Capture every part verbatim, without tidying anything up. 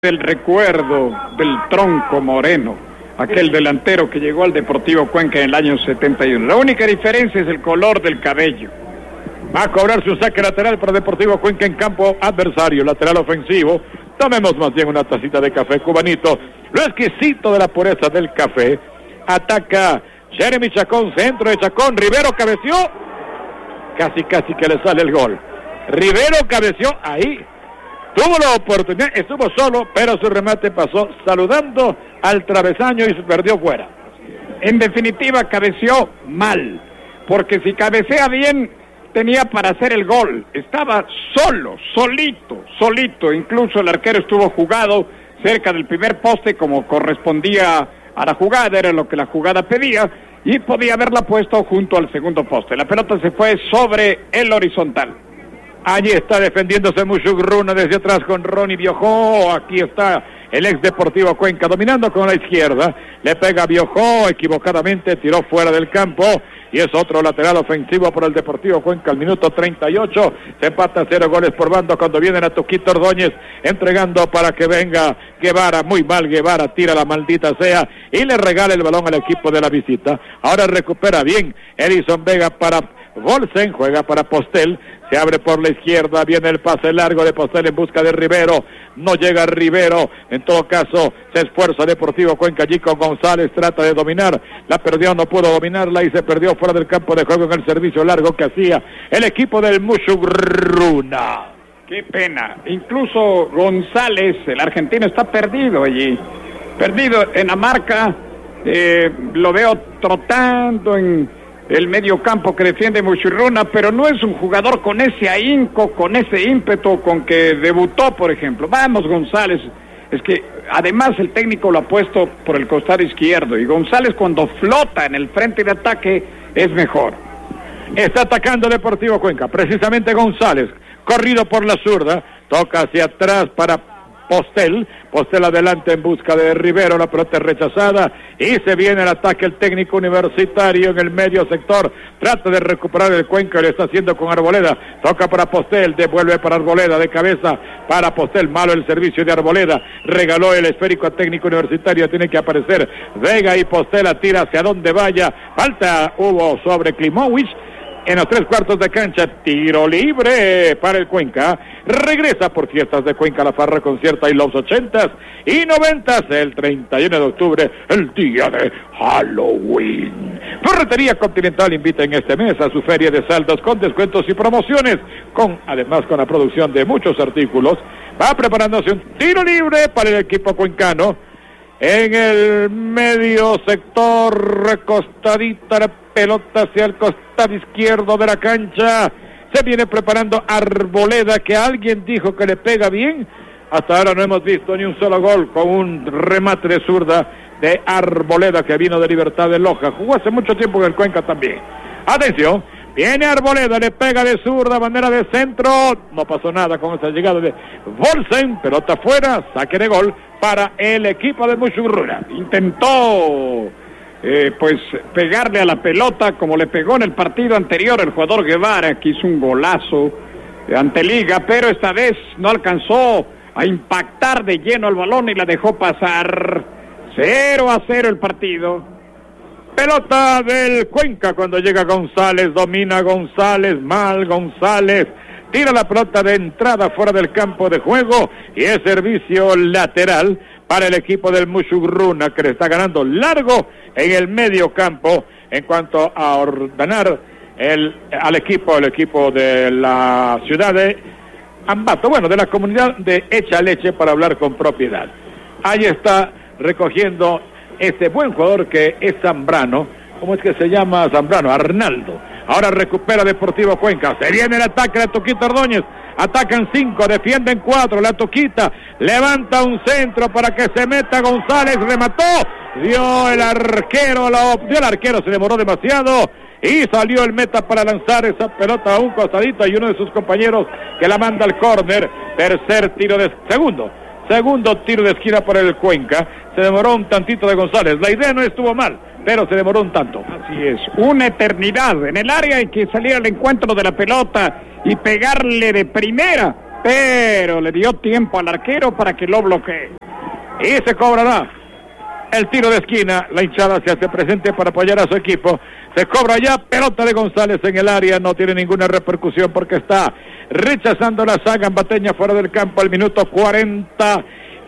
El recuerdo del Tronco Moreno, aquel delantero que llegó al Deportivo Cuenca en el año setenta y uno. La única diferencia es el color del cabello. Va a cobrarse un saque lateral para Deportivo Cuenca en campo adversario, lateral ofensivo. Tomemos más bien una tacita de café cubanito. Lo exquisito de la pureza del café. Ataca Jeremy Chacón, centro de Chacón. Rivero cabeció. Casi, casi que le sale el gol. Rivero cabeció ahí. Tuvo la oportunidad, estuvo solo, pero su remate pasó saludando al travesaño y se perdió fuera. En definitiva, cabeció mal, porque si cabecea bien, tenía para hacer el gol. Estaba solo, solito, solito. Incluso el arquero estuvo jugado cerca del primer poste, como correspondía a la jugada, era lo que la jugada pedía, y podía haberla puesto junto al segundo poste. La pelota se fue sobre el horizontal. Allí está defendiéndose Mushugruna desde atrás con Ronnie Biojó. Aquí está el ex Deportivo Cuenca dominando con la izquierda. Le pega Biojó, equivocadamente tiró fuera del campo. Y es otro lateral ofensivo por el Deportivo Cuenca al minuto treinta y ocho. Se empata cero goles por bando cuando vienen a Tuquito Ordóñez entregando para que venga Guevara. Muy mal Guevara, tira la maldita sea y le regala el balón al equipo de la visita. Ahora recupera bien Edison Vega para Bolsen, juega para Postel. Se abre por la izquierda, viene el pase largo de Postel en busca de Rivero. No llega Rivero, en todo caso se esfuerza Deportivo Cuenca allí con González, trata de dominar, la perdió, no pudo dominarla y se perdió fuera del campo de juego en el servicio largo que hacía el equipo del Mushugruna. Qué pena, incluso González, el argentino, está perdido allí, perdido en la marca, eh, lo veo trotando en el medio campo que defiende Mushugruna, pero no es un jugador con ese ahínco, con ese ímpetu con que debutó, por ejemplo. Vamos, González. Es que además el técnico lo ha puesto por el costado izquierdo y González cuando flota en el frente de ataque es mejor. Está atacando Deportivo Cuenca, precisamente González, corrido por la zurda, toca hacia atrás para Postel, Postel adelante en busca de Rivero, la pelota es rechazada y se viene el ataque el técnico universitario en el medio sector, trata de recuperar el Cuenca, lo está haciendo con Arboleda, toca para Postel, devuelve para Arboleda, de cabeza para Postel, malo el servicio de Arboleda, regaló el esférico al técnico universitario, tiene que aparecer Vega y Postel, la tira hacia donde vaya, falta hubo sobre Klimowicz. En los tres cuartos de cancha, tiro libre para el Cuenca. Regresa por fiestas de Cuenca la farra concierta y los ochentas y noventas, el treinta y uno de octubre, el día de Halloween. Ferretería Continental invita en este mes a su feria de saldos con descuentos y promociones, con además con la producción de muchos artículos. Va preparándose un tiro libre para el equipo cuencano. En el medio sector, recostadita la pelota hacia el costado izquierdo de la cancha. Se viene preparando Arboleda, que alguien dijo que le pega bien. Hasta ahora no hemos visto ni un solo gol con un remate de zurda de Arboleda, que vino de Libertad de Loja. Jugó hace mucho tiempo en el Cuenca también. Atención. Viene Arboleda, le pega de zurda, bandera de centro, no pasó nada con esa llegada de Bolsen, pelota fuera, saque de gol para el equipo de Mushugruna. Intentó eh, pues pegarle a la pelota como le pegó en el partido anterior el jugador Guevara, que hizo un golazo ante Liga, pero esta vez no alcanzó a impactar de lleno el balón y la dejó pasar. Cero a cero el partido. Pelota del Cuenca cuando llega González, domina González, mal González, tira la pelota de entrada fuera del campo de juego y es servicio lateral para el equipo del Mushugruna, que le está ganando largo en el medio campo en cuanto a ordenar el, al equipo, el equipo de la ciudad de Ambato, bueno, de la comunidad de Echa Leche, para hablar con propiedad. Ahí está recogiendo este buen jugador que es Zambrano. ¿Cómo es que se llama Zambrano? Arnaldo. Ahora recupera Deportivo Cuenca. Se viene el ataque de Tuquito Ordóñez. Atacan cinco, defienden cuatro. La Tuquita levanta un centro para que se meta González. Remató. Dio el arquero. La, dio el arquero, se demoró demasiado. Y salió el meta para lanzar esa pelota a un costadito. Y uno de sus compañeros que la manda al córner. Tercer tiro de segundo. Segundo tiro de esquina para el Cuenca. Se demoró un tantito de González. La idea no estuvo mal, pero se demoró un tanto. Así es, una eternidad. En el área hay que salir al encuentro de la pelota y pegarle de primera pero le dio tiempo al arquero para que lo bloquee. Y se cobrará el tiro de esquina. La hinchada se hace presente para apoyar a su equipo. Se cobra ya, pelota de González en el área, no tiene ninguna repercusión porque está rechazando la saga ambateña fuera del campo al minuto cuarenta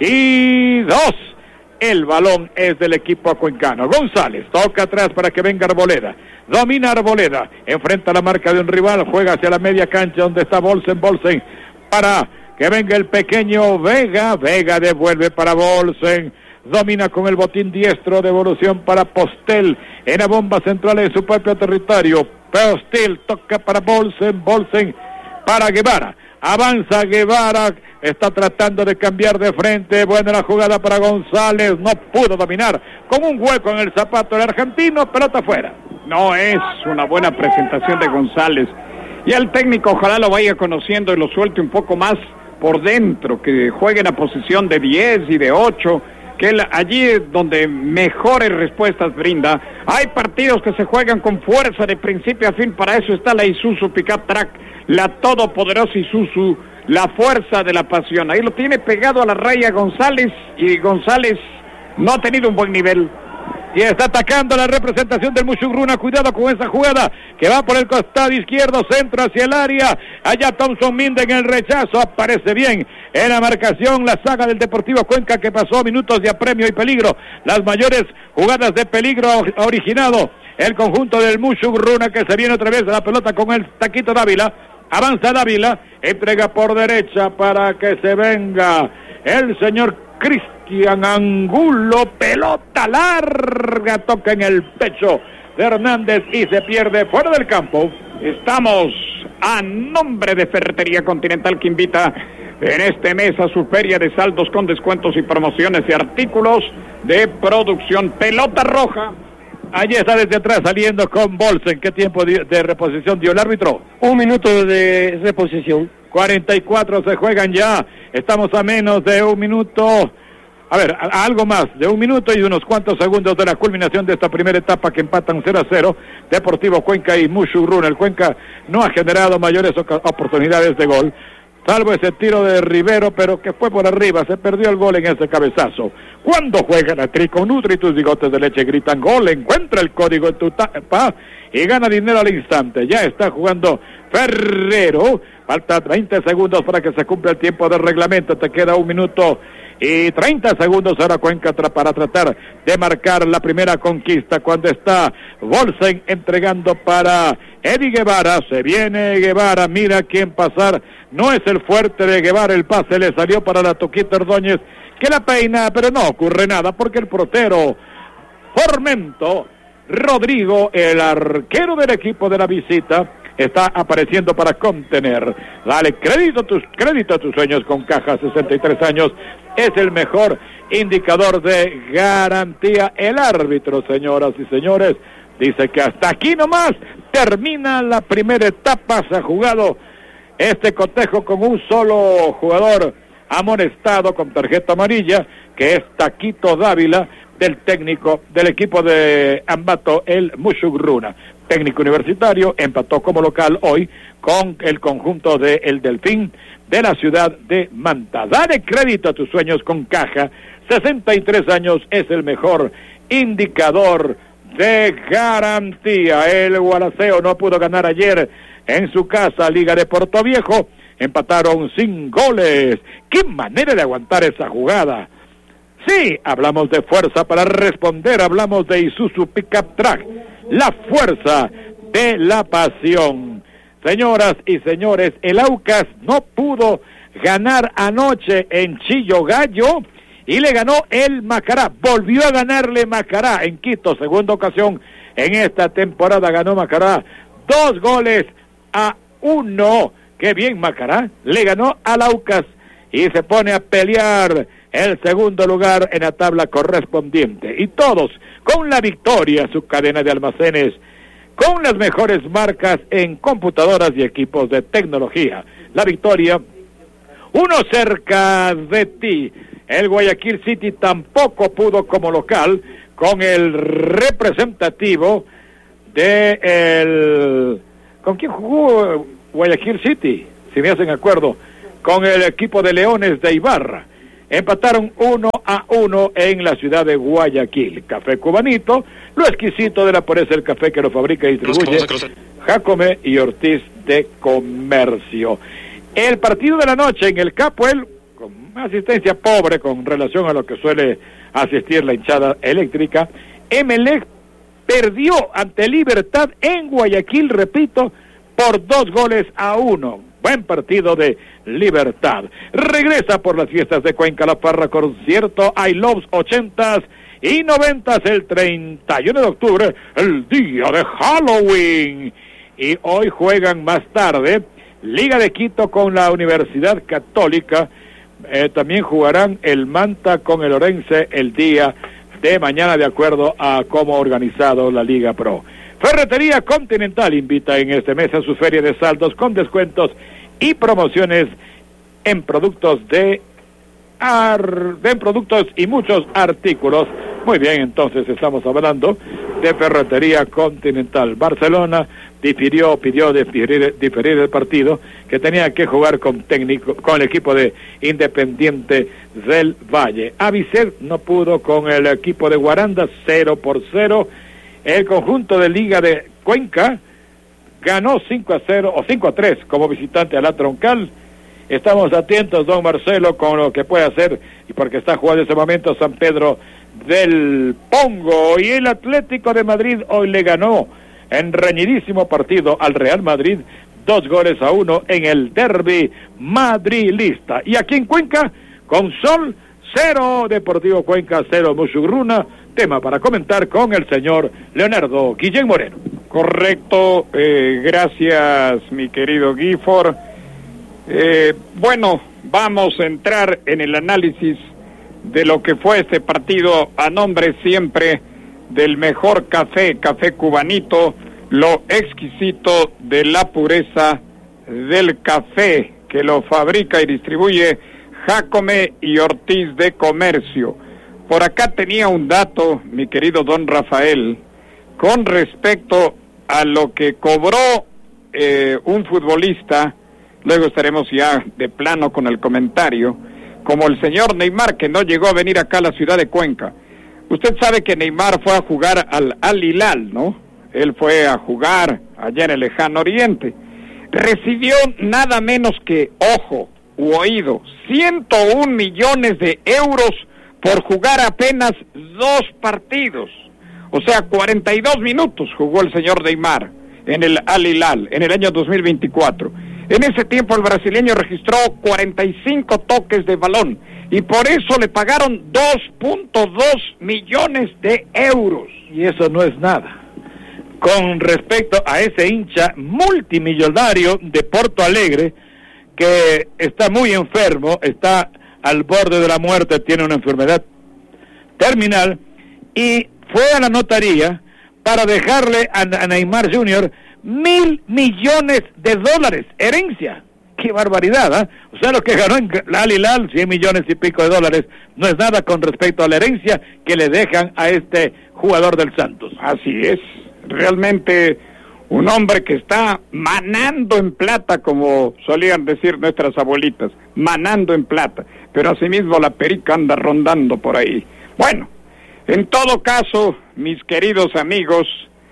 y dos. El balón es del equipo cuencano. González toca atrás para que venga Arboleda. Domina Arboleda, enfrenta la marca de un rival, juega hacia la media cancha donde está Bolsen, Bolsen para que venga el pequeño Vega. Vega devuelve para Bolsen. Domina con el botín diestro, devolución para Postel en la bomba central en su propio territorio. Postel toca para Bolsen, Bolsen para Guevara. Avanza Guevara, está tratando de cambiar de frente. Buena la jugada para González, no pudo dominar con un hueco en el zapato del argentino, pelota afuera. No es una buena presentación de González. Y al técnico ojalá lo vaya conociendo y lo suelte un poco más por dentro, que juegue en la posición de diez y de ocho, que él allí es donde mejores respuestas brinda. Hay partidos que se juegan con fuerza de principio a fin, para eso está la Isuzu Pickup Track, la todopoderosa Isuzu, la fuerza de la pasión. Ahí lo tiene pegado a la raya González, y González no ha tenido un buen nivel. Y está atacando la representación del Mushugruna. Cuidado con esa jugada que va por el costado izquierdo, centro hacia el área. Allá Thompson Minde en el rechazo. Aparece bien en la marcación la saga del Deportivo Cuenca, que pasó minutos de apremio y peligro. Las mayores jugadas de peligro ha originado el conjunto del Mushugruna, que se viene otra vez a la pelota con el Taquito Dávila. Avanza Dávila, entrega por derecha para que se venga el señor Cristian Angulo. Pelota larga, toca en el pecho de Hernández y se pierde fuera del campo. Estamos a nombre de Ferretería Continental, que invita en este mes a su feria de saldos con descuentos y promociones de artículos de producción. Pelota roja. Allí está desde atrás saliendo con Bolsen. ¿Qué tiempo de, de reposición dio el árbitro? Un minuto de reposición. cuarenta y cuatro se juegan ya. Estamos a menos de un minuto. A ver, a, a algo más de un minuto y unos cuantos segundos de la culminación de esta primera etapa, que empatan cero a cero. Deportivo Cuenca y Mushugruna. El Cuenca no ha generado mayores oportunidades de gol, salvo ese tiro de Rivero, pero que fue por arriba. Se perdió el gol en ese cabezazo. Cuando juega la Trico Nutri, tus bigotes de leche gritan gol. Encuentra el código en tu tapa y gana dinero al instante. Ya está jugando Ferrero. Falta veinte segundos para que se cumpla el tiempo del reglamento. Te queda un minuto y treinta segundos ahora Cuenca para tratar de marcar la primera conquista, cuando está Bolsen entregando para Eddie Guevara. Se viene Guevara, mira quién pasar. No es el fuerte de Guevara, el pase le salió para la Toquita Ordóñez, que la peina, pero no ocurre nada porque el portero Formento Rodrigo, el arquero del equipo de la visita, está apareciendo para contener. Dale crédito a tus, crédito a tus sueños con Caja. Sesenta y tres años es el mejor indicador de garantía. El árbitro, señoras y señores, dice que hasta aquí nomás termina la primera etapa. Se ha jugado este cotejo con un solo jugador amonestado con tarjeta amarilla, que es Taquito Dávila, del técnico del equipo de Ambato, el Mushugruna. Técnico universitario, empató como local hoy con el conjunto de El Delfín de la ciudad de Manta. Dale crédito a tus sueños con Caja. Sesenta y tres años es el mejor indicador de garantía. El Gualaceo no pudo ganar ayer en su casa, Liga de Portoviejo. Empataron sin goles. ¡Qué manera de aguantar esa jugada! Sí, hablamos de fuerza para responder, hablamos de Isuzu Pickup Track, la fuerza de la pasión. Señoras y señores, el Aucas no pudo ganar anoche en Chillo Gallo y le ganó el Macará. Volvió a ganarle Macará en Quito, segunda ocasión en esta temporada ganó Macará, dos goles a uno. Qué bien Macará, le ganó al Aucas y se pone a pelear el segundo lugar en la tabla correspondiente. Y todos con la victoria, su cadena de almacenes, con las mejores marcas en computadoras y equipos de tecnología. La victoria, uno cerca de ti. El Guayaquil City tampoco pudo como local con el representativo de el... ¿Con quién jugó Guayaquil City? Si me hacen acuerdo. con el equipo de Leones de Ibarra. Empataron uno a uno en la ciudad de Guayaquil. Café Cubanito, lo exquisito de la pureza del café que lo fabrica y distribuye Jacome y Ortiz de Comercio. El partido de la noche en el Capuel, con asistencia pobre con relación a lo que suele asistir la hinchada eléctrica, Emelec perdió ante Libertad en Guayaquil, repito, por dos goles a uno. Buen partido de Libertad. Regresa por las fiestas de Cuenca La Parra, concierto I Loves ochentas y noventas el treinta y uno de octubre, el día de Halloween. Y hoy juegan más tarde Liga de Quito con la Universidad Católica. Eh, también jugarán el Manta con el Orense el día de mañana, de acuerdo a cómo ha organizado la Liga Pro. Ferretería Continental invita en este mes a su feria de saldos con descuentos y promociones en productos de, ar, de productos y muchos artículos. Muy bien, entonces estamos hablando de Ferretería Continental. Barcelona difirió, pidió diferir, diferir el partido que tenía que jugar con técnico, con el equipo de Independiente del Valle. Avicet no pudo con el equipo de Guaranda, cero por cero. El conjunto de Liga de Cuenca ganó cinco a cero o cinco a tres como visitante a la Troncal. Estamos atentos, don Marcelo, con lo que puede hacer, y porque está jugando en ese momento San Pedro del Pongo. Y el Atlético de Madrid hoy le ganó en reñidísimo partido al Real Madrid, dos goles a uno en el derbi madrilista. Y aquí en Cuenca, con Sol, cero Deportivo Cuenca, cero Musugruna. Tema para comentar con el señor Leonardo Guillén Moreno. Correcto, eh, gracias mi querido Gifford. Eh, bueno, vamos a entrar en el análisis de lo que fue este partido a nombre siempre del mejor café, Café Cubanito, lo exquisito de la pureza del café que lo fabrica y distribuye Jacome y Ortiz de Comercio. Por acá tenía un dato, mi querido don Rafael, con respecto a lo que cobró eh, un futbolista, luego estaremos ya de plano con el comentario, como el señor Neymar, que no llegó a venir acá a la ciudad de Cuenca. Usted sabe que Neymar fue a jugar al Al Hilal, ¿no? Él fue a jugar allá en el lejano oriente. Recibió nada menos que, ojo u oído, ciento un millones de euros por jugar apenas dos partidos. O sea, cuarenta y dos minutos jugó el señor Neymar en el Al Hilal en el año dos mil veinticuatro. En ese tiempo el brasileño registró cuarenta y cinco toques de balón y por eso le pagaron dos punto dos millones de euros. Y eso no es nada con respecto a ese hincha multimillonario de Porto Alegre que está muy enfermo, está al borde de la muerte, tiene una enfermedad terminal y fue a la notaría para dejarle a, a Neymar junior mil millones de dólares, herencia. ¡Qué barbaridad! ¿eh? O sea, lo que ganó en Al Hilal, cien millones y pico de dólares, no es nada con respecto a la herencia que le dejan a este jugador del Santos. Así es, realmente un hombre que está manando en plata, como solían decir nuestras abuelitas, manando en plata, pero asimismo la perica anda rondando por ahí. Bueno, en todo caso, mis queridos amigos,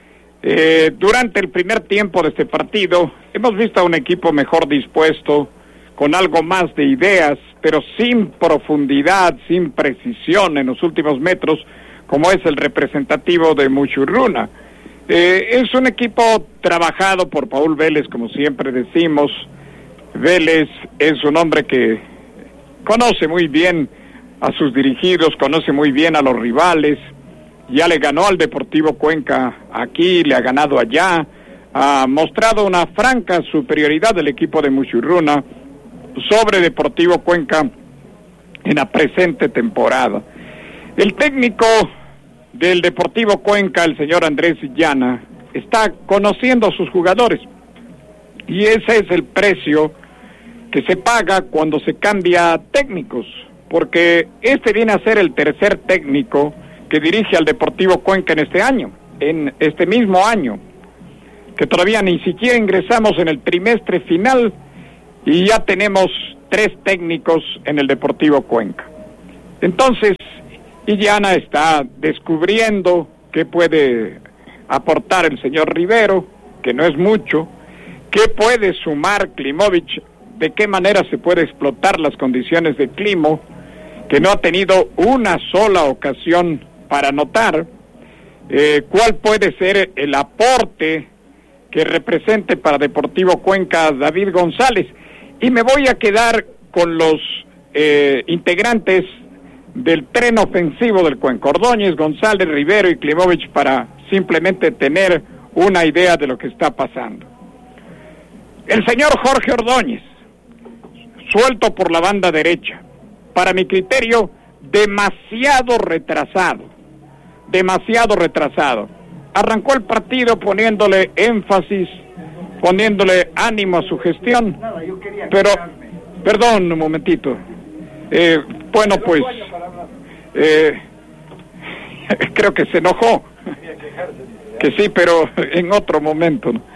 eh, durante el primer tiempo de este partido, hemos visto a un equipo mejor dispuesto, con algo más de ideas, pero sin profundidad, sin precisión en los últimos metros, como es el representativo de Muchurruna. Eh, es un equipo trabajado por Paul Vélez, como siempre decimos. Vélez es un hombre que conoce muy bien a sus dirigidos, conoce muy bien a los rivales, ya le ganó al Deportivo Cuenca aquí, le ha ganado allá, ha mostrado una franca superioridad del equipo de Muchurruna sobre Deportivo Cuenca en la presente temporada. El técnico del Deportivo Cuenca, el señor Andrés Llana, está conociendo a sus jugadores y ese es el precio que se paga cuando se cambia técnicos, porque este viene a ser el tercer técnico que dirige al Deportivo Cuenca en este año, en este mismo año, que todavía ni siquiera ingresamos en el trimestre final y ya tenemos tres técnicos en el Deportivo Cuenca. Entonces, Illana está descubriendo qué puede aportar el señor Rivero, que no es mucho, qué puede sumar Klimovich, de qué manera se puede explotar las condiciones de Klimo, que no ha tenido una sola ocasión para anotar, eh, cuál puede ser el aporte que represente para Deportivo Cuenca David González. Y me voy a quedar con los eh, integrantes del tren ofensivo del Cuenca: Ordóñez, González, Rivero y Klimovich, para simplemente tener una idea de lo que está pasando. El señor Jorge Ordóñez, suelto por la banda derecha, para mi criterio, demasiado retrasado, demasiado retrasado. Arrancó el partido poniéndole énfasis, poniéndole ánimo a su gestión, pero, perdón un momentito, eh, bueno pues, eh, creo que se enojó, que sí, pero en otro momento, ¿no?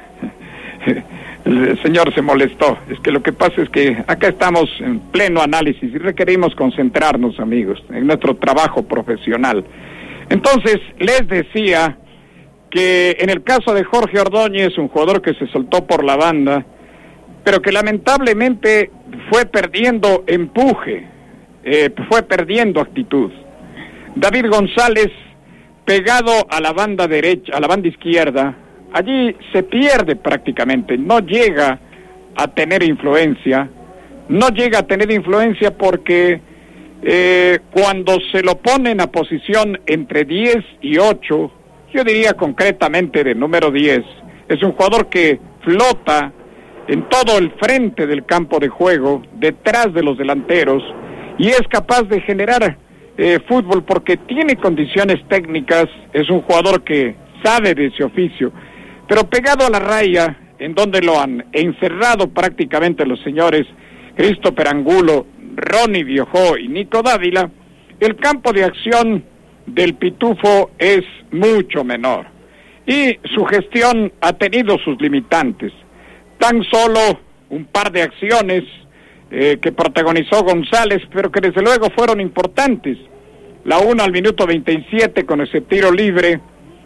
El señor se molestó. Es que lo que pasa es que acá estamos en pleno análisis y requerimos concentrarnos, amigos, en nuestro trabajo profesional. Entonces, les decía que en el caso de Jorge Ordóñez, un jugador que se soltó por la banda, pero que lamentablemente fue perdiendo empuje, eh, fue perdiendo actitud. David González, pegado a la banda derecha, a la banda izquierda, allí se pierde prácticamente, no llega a tener influencia, no llega a tener influencia porque eh, cuando se lo ponen a posición entre diez y ocho, yo diría concretamente de número diez, es un jugador que flota en todo el frente del campo de juego, detrás de los delanteros, y es capaz de generar eh, fútbol porque tiene condiciones técnicas, es un jugador que sabe de ese oficio, pero pegado a la raya, en donde lo han encerrado prácticamente los señores Christopher Angulo, Ronnie Biojó y Nico Dávila, el campo de acción del Pitufo es mucho menor. Y su gestión ha tenido sus limitantes. Tan solo un par de acciones eh, que protagonizó González, pero que desde luego fueron importantes. La una al minuto veintisiete con ese tiro libre,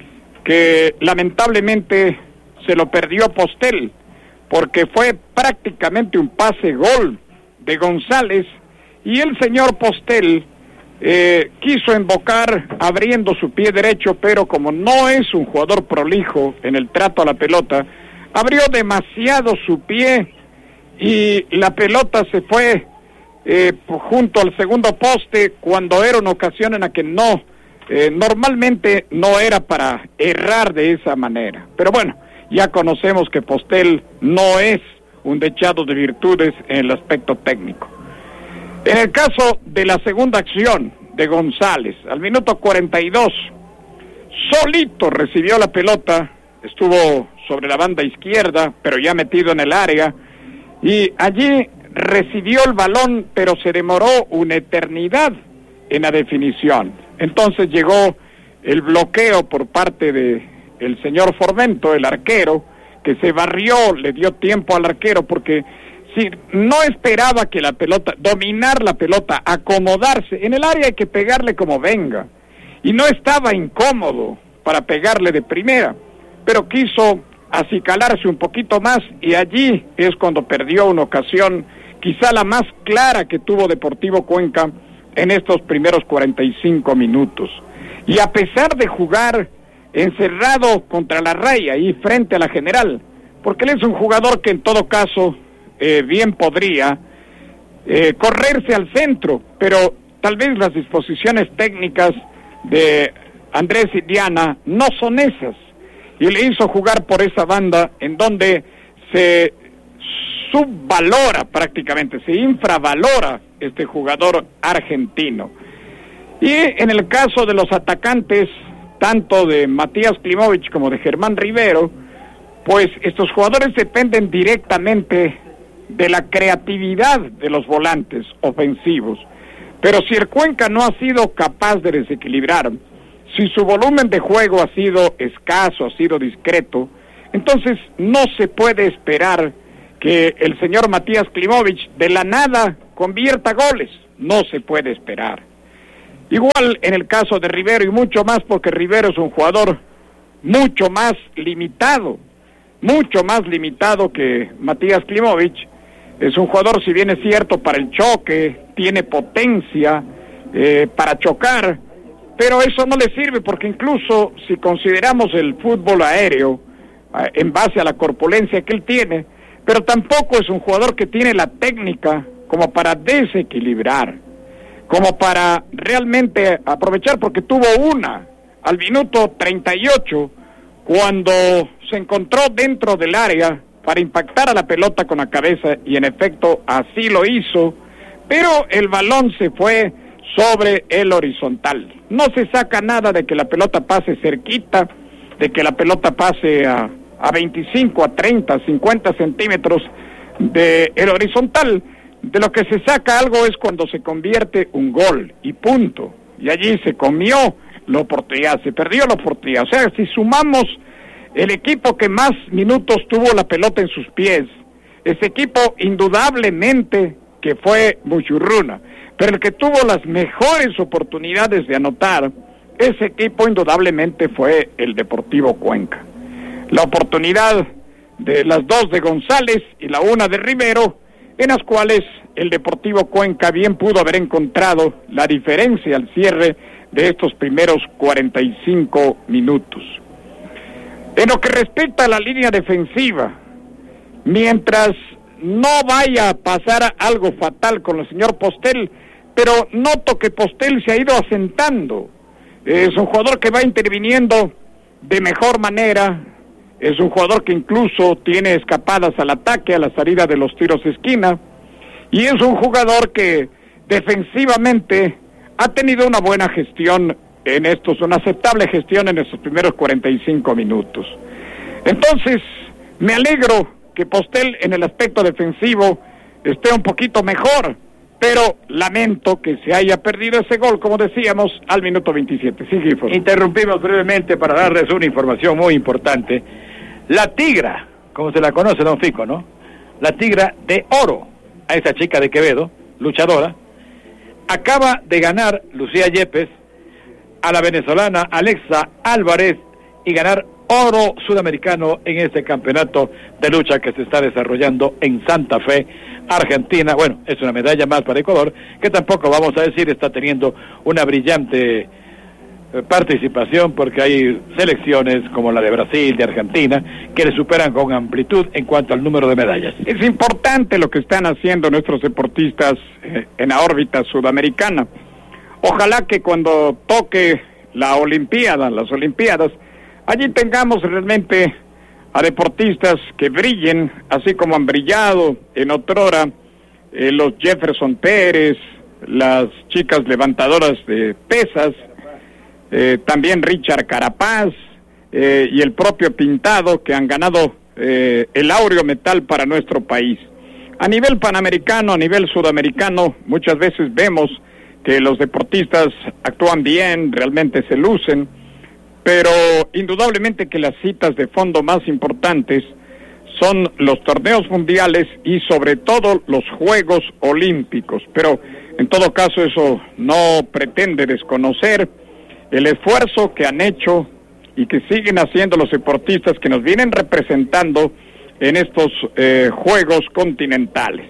que lamentablemente se lo perdió Postel, porque fue prácticamente un pase gol de González, y el señor Postel eh, quiso embocar abriendo su pie derecho, pero como no es un jugador prolijo en el trato a la pelota, abrió demasiado su pie y la pelota se fue eh, junto al segundo poste, cuando era una ocasión en la que no Eh, normalmente no era para errar de esa manera. Pero bueno, ya conocemos que Postel no es un dechado de virtudes en el aspecto técnico. En el caso de la segunda acción de González, al minuto cuarenta y dos, solito recibió la pelota, estuvo sobre la banda izquierda, pero ya metido en el área, y allí recibió el balón, pero se demoró una eternidad en la definición. Entonces llegó el bloqueo por parte de el señor Formento, el arquero, que se barrió, le dio tiempo al arquero, porque si no esperaba que la pelota, dominar la pelota, acomodarse, en el área hay que pegarle como venga, y no estaba incómodo para pegarle de primera, pero quiso acicalarse un poquito más, y allí es cuando perdió una ocasión, quizá la más clara que tuvo Deportivo Cuenca en estos primeros cuarenta y cinco minutos. Y a pesar de jugar encerrado contra la raya y frente a la general, porque él es un jugador que en todo caso eh, bien podría eh, correrse al centro, pero tal vez las disposiciones técnicas de Andrés Illana no son esas, y le hizo jugar por esa banda en donde se subvalora prácticamente, se infravalora este jugador argentino. Y en el caso de los atacantes, tanto de Matías Klimovich como de Germán Rivero, pues estos jugadores dependen directamente de la creatividad de los volantes ofensivos. Pero si el Cuenca no ha sido capaz de desequilibrar, si su volumen de juego ha sido escaso, ha sido discreto, entonces no se puede esperar que el señor Matías Klimovich de la nada convierta goles. No se puede esperar. Igual en el caso de Rivero, y mucho más porque Rivero es un jugador mucho más limitado, mucho más limitado que Matías Klimovich. Es un jugador, si bien es cierto, para el choque, tiene potencia eh, para chocar, pero eso no le sirve porque incluso si consideramos el fútbol aéreo eh, en base a la corpulencia que él tiene, pero tampoco es un jugador que tiene la técnica como para desequilibrar, como para realmente aprovechar, porque tuvo una al minuto treinta y ocho, cuando se encontró dentro del área para impactar a la pelota con la cabeza, y en efecto así lo hizo, pero el balón se fue sobre el horizontal. No se saca nada de que la pelota pase cerquita, de que la pelota pase a, a veinticinco, a treinta, cincuenta centímetros del horizontal. De lo que se saca algo es cuando se convierte un gol, y punto. Y allí se comió la oportunidad, se perdió la oportunidad. O sea, si sumamos el equipo que más minutos tuvo la pelota en sus pies, ese equipo indudablemente que fue Muchurruna, pero el que tuvo las mejores oportunidades de anotar, ese equipo indudablemente fue el Deportivo Cuenca. La oportunidad de las dos de González y la una de Rivero, en las cuales el Deportivo Cuenca bien pudo haber encontrado la diferencia al cierre de estos primeros cuarenta y cinco minutos. En lo que respecta a la línea defensiva, mientras no vaya a pasar algo fatal con el señor Postel, pero noto que Postel se ha ido asentando. Es un jugador que va interviniendo de mejor manera, es un jugador que incluso tiene escapadas al ataque, a la salida de los tiros de esquina, y es un jugador que defensivamente ha tenido una buena gestión en estos, una aceptable gestión en estos primeros cuarenta y cinco minutos. Entonces, me alegro que Postel en el aspecto defensivo esté un poquito mejor, pero lamento que se haya perdido ese gol, como decíamos, al minuto veintisiete. Sí, Gifford. Interrumpimos brevemente para darles una información muy importante. La tigra, como se la conoce, don Fico, ¿no? La tigra de oro, a esa chica de Quevedo, luchadora, acaba de ganar Lucía Yepes a la venezolana Alexa Álvarez y ganar oro sudamericano en este campeonato de lucha que se está desarrollando en Santa Fe, Argentina. Bueno, es una medalla más para Ecuador, que tampoco, vamos a decir, está teniendo una brillante participación, porque hay selecciones como la de Brasil, de Argentina, que le superan con amplitud en cuanto al número de medallas. Es importante lo que están haciendo nuestros deportistas eh, en la órbita sudamericana. Ojalá que cuando toque la Olimpiada, las Olimpiadas, allí tengamos realmente a deportistas que brillen, así como han brillado en otrora eh, los Jefferson Pérez, las chicas levantadoras de pesas, eh, también Richard Carapaz eh, y el propio Pintado, que han ganado eh, el áureo metal para nuestro país. A nivel panamericano, a nivel sudamericano, muchas veces vemos que los deportistas actúan bien, realmente se lucen, pero indudablemente que las citas de fondo más importantes son los torneos mundiales y sobre todo los Juegos Olímpicos. Pero en todo caso eso no pretende desconocer el esfuerzo que han hecho y que siguen haciendo los deportistas que nos vienen representando en estos eh, Juegos continentales.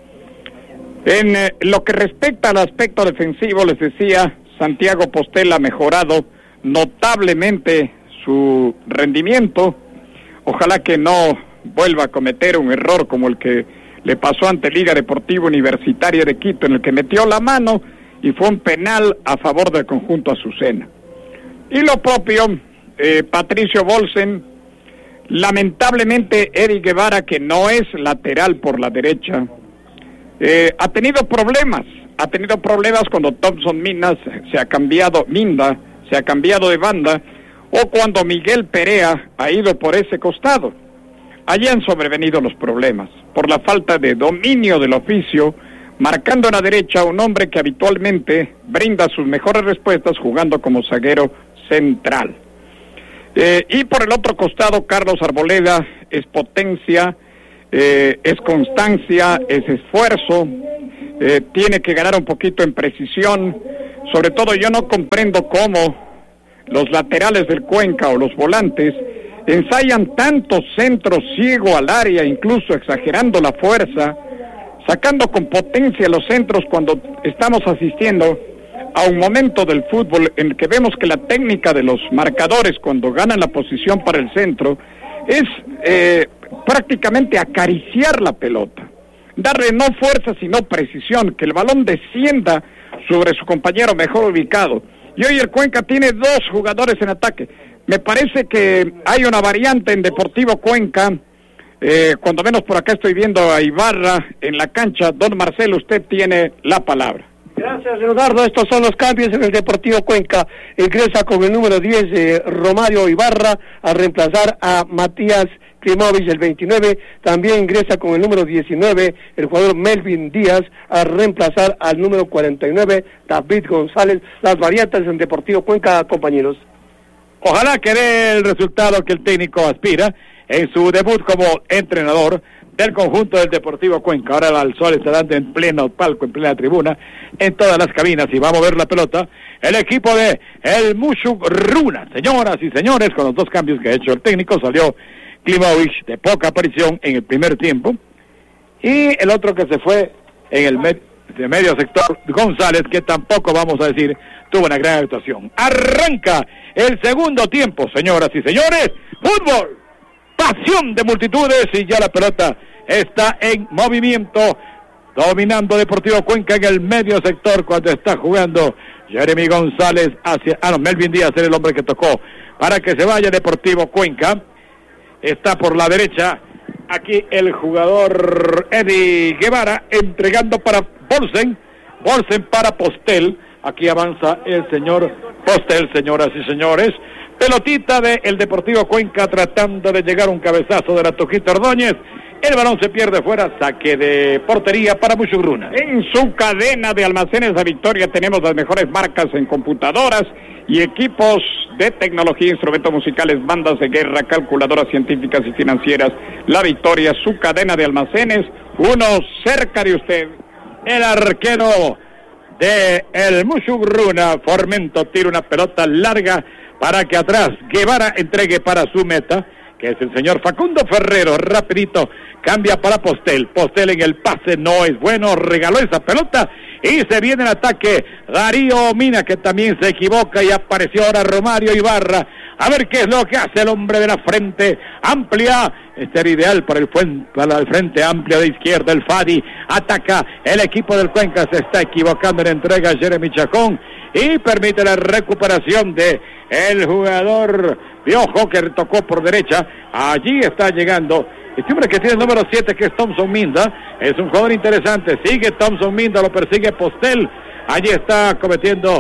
En eh, lo que respecta al aspecto defensivo, les decía, Santiago Postel ha mejorado notablemente su rendimiento. Ojalá que no vuelva a cometer un error como el que le pasó ante Liga Deportiva Universitaria de Quito, en el que metió la mano y fue un penal a favor del conjunto Azucena. Y lo propio, eh, Patricio Bolsen, lamentablemente Eric Guevara, que no es lateral por la derecha, eh, ha tenido problemas, ha tenido problemas cuando Thompson Minas se ha cambiado, Minda, se ha cambiado de banda, o cuando Miguel Perea ha ido por ese costado. Allí han sobrevenido los problemas, por la falta de dominio del oficio, marcando en la derecha un hombre que habitualmente brinda sus mejores respuestas jugando como zaguero central. Eh, y por el otro costado, Carlos Arboleda es potencia, eh, es constancia, es esfuerzo, eh, tiene que ganar un poquito en precisión. Sobre todo yo no comprendo cómo los laterales del Cuenca o los volantes ensayan tantos centros ciego al área, incluso exagerando la fuerza, sacando con potencia los centros cuando estamos asistiendo a un momento del fútbol en que vemos que la técnica de los marcadores cuando ganan la posición para el centro es eh, prácticamente acariciar la pelota, darle no fuerza sino precisión, que el balón descienda sobre su compañero mejor ubicado. Y hoy el Cuenca tiene dos jugadores en ataque. Me parece que hay una variante en Deportivo Cuenca, eh, cuando menos por acá estoy viendo a Ibarra en la cancha. Don Marcelo, usted tiene la palabra. Gracias, Leonardo. Estos son los cambios en el Deportivo Cuenca. Ingresa con el número diez, eh, Romario Ibarra, a reemplazar a Matías Klimovich, el veintinueve. También ingresa con el número diecinueve, el jugador Melvin Díaz, a reemplazar al número cuarenta y nueve, David González. Las variantes en Deportivo Cuenca, compañeros. Ojalá que dé el resultado que el técnico aspira en su debut como entrenador del conjunto del Deportivo Cuenca. Ahora el sol está dando en pleno palco, en plena tribuna, en todas las cabinas, y va a mover la pelota el equipo de el Musugruna. Señoras y señores, con los dos cambios que ha hecho el técnico, salió Klimovich, de poca aparición en el primer tiempo, y el otro que se fue en el med de medio sector, González, que tampoco, vamos a decir, tuvo una gran actuación. Arranca el segundo tiempo, señoras y señores. Fútbol, pasión de multitudes, y ya la pelota está en movimiento, dominando Deportivo Cuenca en el medio sector cuando está jugando Jeremy González hacia, ah no, Melvin Díaz era el hombre que tocó para que se vaya Deportivo Cuenca. Está por la derecha aquí el jugador Eddie Guevara, entregando para Bolsen, Bolsen para Postel. Aquí avanza el señor Postel, señoras y señores. Pelotita de el Deportivo Cuenca tratando de llegar un cabezazo de la Tuquita Ordóñez. El balón se pierde fuera, saque de portería para Musugruna. En su cadena de almacenes La Victoria tenemos las mejores marcas en computadoras y equipos de tecnología, instrumentos musicales, bandas de guerra, calculadoras científicas y financieras. La Victoria, su cadena de almacenes, uno cerca de usted. El arquero de el Musugruna, Formento, tira una pelota larga para que atrás Guevara entregue para su meta, que es el señor Facundo Ferrero. Rapidito cambia para Postel. Postel en el pase no es bueno, regaló esa pelota y se viene el ataque Darío Mina, que también se equivoca, y apareció ahora Romario Ibarra. A ver qué es lo que hace el hombre de la frente amplia. Este era ideal para el, para el frente amplio de izquierda. El Fadi ataca. El equipo del Cuenca se está equivocando en entrega a Jeremy Chacón y permite la recuperación de el jugador Piojo, que tocó por derecha. Allí está llegando este hombre que tiene el número siete, que es Thompson Minda. Es un jugador interesante. Sigue Thompson Minda, lo persigue Postel. Allí está cometiendo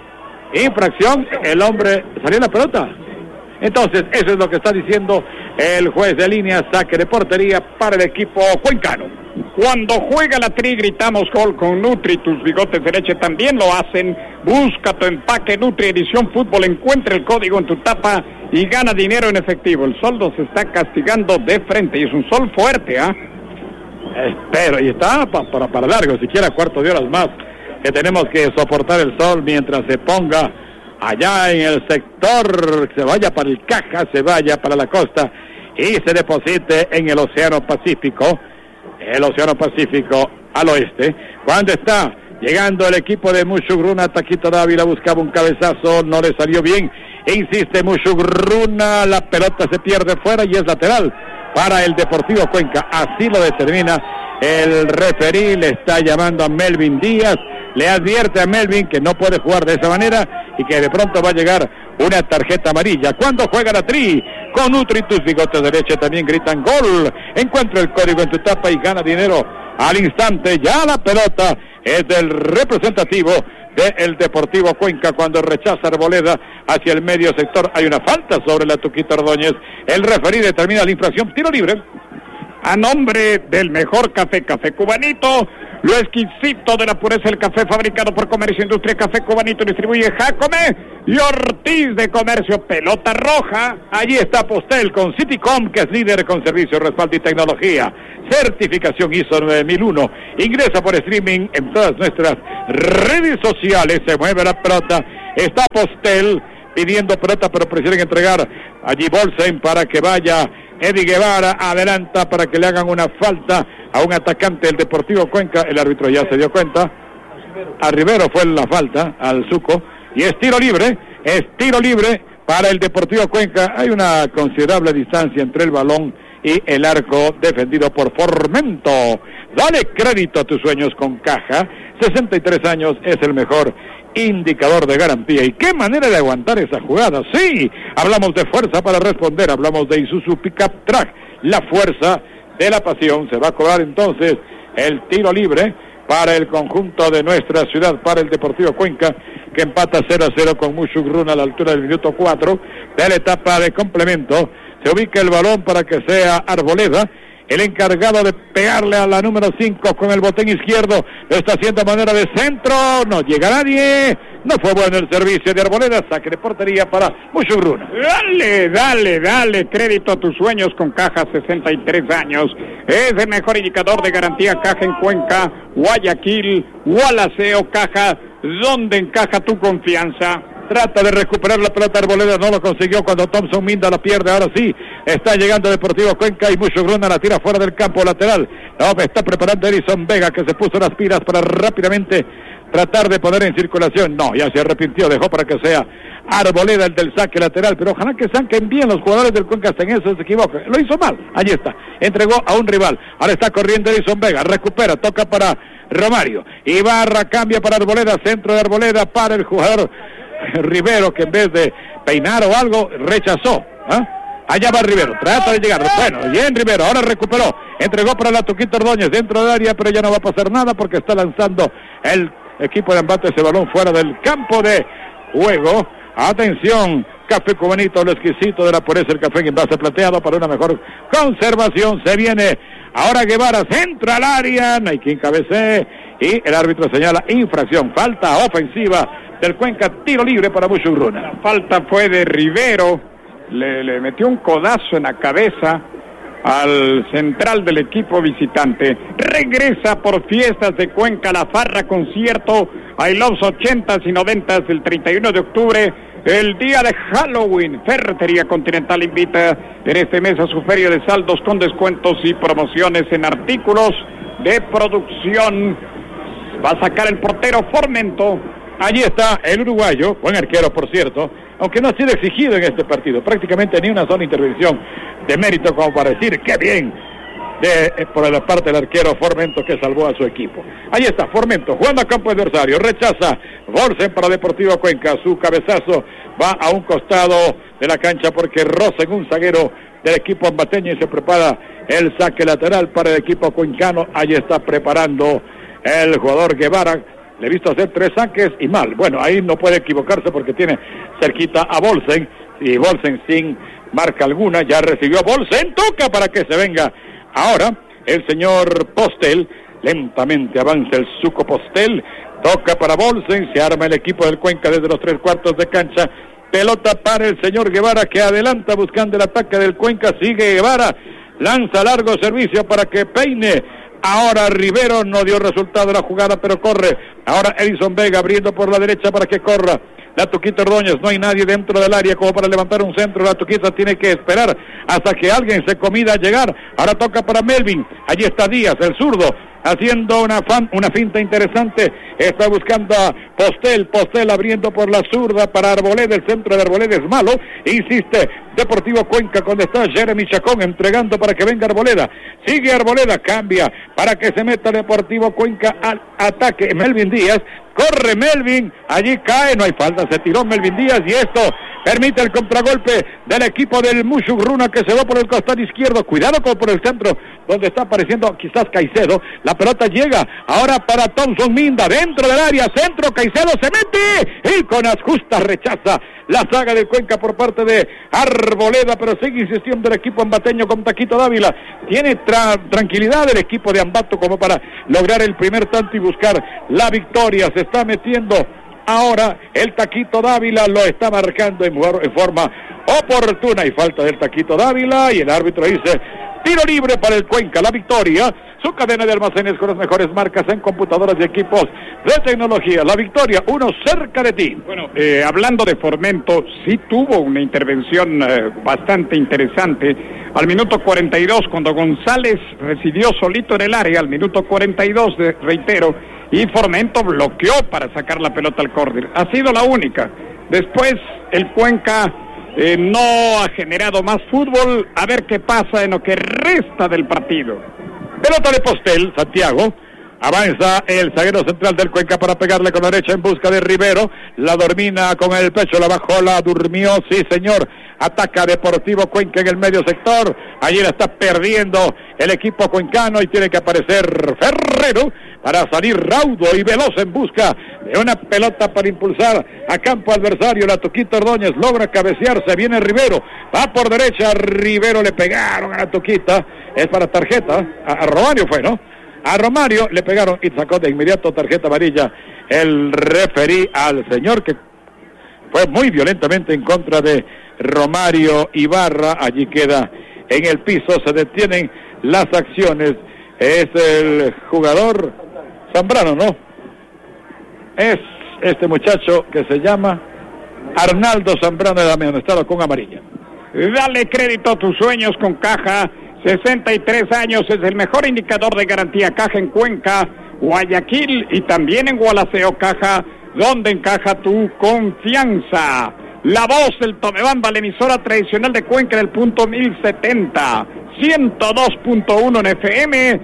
infracción. El hombre, ¿salió la pelota? Entonces, eso es lo que está diciendo el juez de línea. Saque de portería para el equipo cuencano. Cuando juega la Tri gritamos gol con Nutri. Tus bigotes de leche también lo hacen. Busca tu empaque Nutri Edición Fútbol. Encuentra el código en tu tapa y gana dinero en efectivo. El sol nos está castigando de frente y es un sol fuerte, ¿ah? ¿eh? Espero, y está para, para, para largo, siquiera cuarto de horas más, que tenemos que soportar el sol mientras se ponga allá en el sector, se vaya para el Caja, se vaya para la costa y se deposite en el Océano Pacífico, el Océano Pacífico al oeste. Cuando está llegando el equipo de Musugruna, Taquito Dávila buscaba un cabezazo, no le salió bien, insiste Musugruna, la pelota se pierde fuera y es lateral para el Deportivo Cuenca. Así lo determina el referí, le está llamando a Melvin Díaz, le advierte a Melvin que no puede jugar de esa manera y que de pronto va a llegar una tarjeta amarilla. Cuando juega la Tri con Nutri, tus bigotes de leche también gritan gol. Encuentra el código en tu tapa y gana dinero al instante. Ya la pelota es del representativo del Deportivo Cuenca cuando rechaza Arboleda hacia el medio sector. Hay una falta sobre la Tuquita Ordóñez. El referí determina la infracción. Tiro libre. A nombre del mejor café, Café Cubanito, lo exquisito de la pureza del café fabricado por Comercio Industria Café Cubanito, distribuye Jacome y Ortiz de Comercio. Pelota roja. Allí está Postel con Citycom, que es líder con servicio, respaldo y tecnología. Certificación I S O nueve mil uno. Ingresa por streaming en todas nuestras redes sociales. Se mueve la pelota. Está Postel pidiendo pelota, pero prefieren entregar allí Bolsen para que vaya Eddie Guevara. Adelanta para que le hagan una falta a un atacante del Deportivo Cuenca. El árbitro ya se dio cuenta. A Rivero fue la falta, al Zuco. Y es tiro libre, es tiro libre para el Deportivo Cuenca. Hay una considerable distancia entre el balón y el arco defendido por Formento. Dale crédito a tus sueños con Caja. sesenta y tres años es el mejor indicador de garantía. ¿Y qué manera de aguantar esa jugada? Sí, hablamos de fuerza para responder, hablamos de Isuzu Pickup Track, la fuerza de la pasión. Se va a cobrar entonces el tiro libre para el conjunto de nuestra ciudad, para el Deportivo Cuenca, que empata cero a cero con Mushugruna a la altura del minuto cuatro de la etapa de complemento. Se ubica el balón para que sea Arboleda el encargado de pegarle a la número cinco con el botón izquierdo. Lo está haciendo a manera de centro, no llega nadie. No fue bueno el servicio de Arboleda. Saque de portería para Mushugruna. Dale, dale, dale crédito a tus sueños con Caja, sesenta y tres años. Es el mejor indicador de garantía. Caja en Cuenca, Guayaquil, Gualaceo. Caja, donde encaja tu confianza. Trata de recuperar la pelota Arboleda, no lo consiguió cuando Thompson Minda la pierde. Ahora sí, está llegando Deportivo Cuenca y Mushugruna la tira fuera del campo lateral. No, está preparando Edison Vega, que se puso las pilas para rápidamente tratar de poner en circulación. No, ya se arrepintió, dejó para que sea Arboleda el del saque lateral, pero ojalá que saquen bien los jugadores del Cuenca, hasta en eso se equivoca. Lo hizo mal, allí está, entregó a un rival. Ahora está corriendo Edison Vega, recupera, toca para Romario. Ibarra cambia para Arboleda, centro de Arboleda para el jugador Rivero, que en vez de peinar o algo, rechazó. ¿Ah? Allá va Rivero, trata de llegar. Bueno, bien Rivero, ahora recuperó, entregó para la Tuquito Ordóñez dentro del área, pero ya no va a pasar nada porque está lanzando el equipo de embate ese balón fuera del campo de juego. Atención, Café Cubanito, lo exquisito de la pureza, el café en envase plateado para una mejor conservación. Se viene ahora Guevara, centra al área, no hay quien cabecee y el árbitro señala infracción, falta ofensiva del Cuenca, tiro libre para Mushugruna. La falta fue de Rivero, le, le metió un codazo en la cabeza al central del equipo visitante. Regresa por fiestas de Cuenca la farra concierto I Love ochentas y noventas del treinta y uno de octubre, el día de Halloween. Ferretería Continental invita en este mes a su feria de saldos con descuentos y promociones en artículos de producción. Va a sacar el portero Formento. Allí está el uruguayo, buen arquero por cierto, aunque no ha sido exigido en este partido, prácticamente ni una sola intervención de mérito como para decir qué bien de, por la parte del arquero Formento, que salvó a su equipo. Allí está Formento, jugando a campo adversario, rechaza Bolsen para Deportivo Cuenca, su cabezazo va a un costado de la cancha porque roza en un zaguero del equipo ambateño y se prepara el saque lateral para el equipo cuencano. Allí está preparando el jugador Guevara. Le he visto hacer tres saques y mal. Bueno, ahí no puede equivocarse porque tiene cerquita a Bolsen. Y Bolsen sin marca alguna. Ya recibió Bolsen. Toca para que se venga. Ahora el señor Postel. Lentamente avanza el Zuco Postel. Toca para Bolsen. Se arma el equipo del Cuenca desde los tres cuartos de cancha. Pelota para el señor Guevara, que adelanta buscando el ataque del Cuenca. Sigue Guevara. Lanza largo servicio para que peine. Ahora Rivero, no dio resultado la jugada, pero corre. Ahora Edison Vega abriendo por la derecha para que corra la Tuquita Ordóñez. No hay nadie dentro del área como para levantar un centro. La Tuquita tiene que esperar hasta que alguien se comida a llegar. Ahora toca para Melvin. Allí está Díaz, el zurdo, haciendo una, fan, una finta interesante. Está buscando a Postel. Postel abriendo por la zurda para Arboleda. El centro de Arboleda es malo. Insiste Deportivo Cuenca cuando está Jeremy Chacón entregando para que venga Arboleda. Sigue Arboleda, cambia para que se meta Deportivo Cuenca al ataque. Melvin Díaz, corre Melvin, allí cae, no hay falta, se tiró Melvin Díaz y esto permite el contragolpe del equipo del Mushugruna que se va por el costado izquierdo, cuidado con por el centro, donde está apareciendo quizás Caicedo, la pelota llega, ahora para Thompson Minda, dentro del área, centro, Caicedo se mete, y con las justas rechaza la saga del Cuenca por parte de Arboleda, pero sigue insistiendo el equipo ambateño con Taquito Dávila, tiene tra- tranquilidad el equipo de Ambato como para lograr el primer tanto y buscar la victoria, se está metiendo ahora el Taquito Dávila, lo está marcando en, en forma oportuna y falta del Taquito Dávila y el árbitro dice tiro libre para el Cuenca, la victoria, su cadena de almacenes con las mejores marcas en computadoras y equipos de tecnología, la victoria, uno cerca de ti. Bueno, eh, hablando de Formento, sí tuvo una intervención eh, bastante interesante al minuto cuarenta y dos, cuando González recibió solito en el área, al minuto cuarenta y dos, de, reitero, y Formento bloqueó para sacar la pelota al córner, ha sido la única. Después el Cuenca eh, no ha generado más fútbol, a ver qué pasa en lo que resta del partido. Pelota de Postel, Santiago, avanza el zaguero central del Cuenca para pegarle con la derecha en busca de Rivero, la domina con el pecho, la bajó, la durmió, sí señor, ataca Deportivo Cuenca en el medio sector, allí la está perdiendo el equipo cuencano y tiene que aparecer Ferrero para salir raudo y veloz en busca de una pelota para impulsar a campo adversario, la Toquita Ordóñez logra cabecearse, viene Rivero, va por derecha, Rivero le pegaron a la Toquita, es para tarjeta, a, a Romario fue, ¿no? A Romario le pegaron y sacó de inmediato tarjeta amarilla el referí al señor que fue muy violentamente en contra de Romario Ibarra, allí queda en el piso, se detienen las acciones, es el jugador Zambrano, ¿no? Es este muchacho que se llama Arnaldo Zambrano de amonestado con amarilla. Dale crédito a tus sueños con Caja, sesenta y tres años, es el mejor indicador de garantía Caja en Cuenca, Guayaquil y también en Gualaceo. Caja, donde encaja tu confianza. La voz del Tomebamba, la emisora tradicional de Cuenca del punto mil setenta, ciento dos punto uno en F M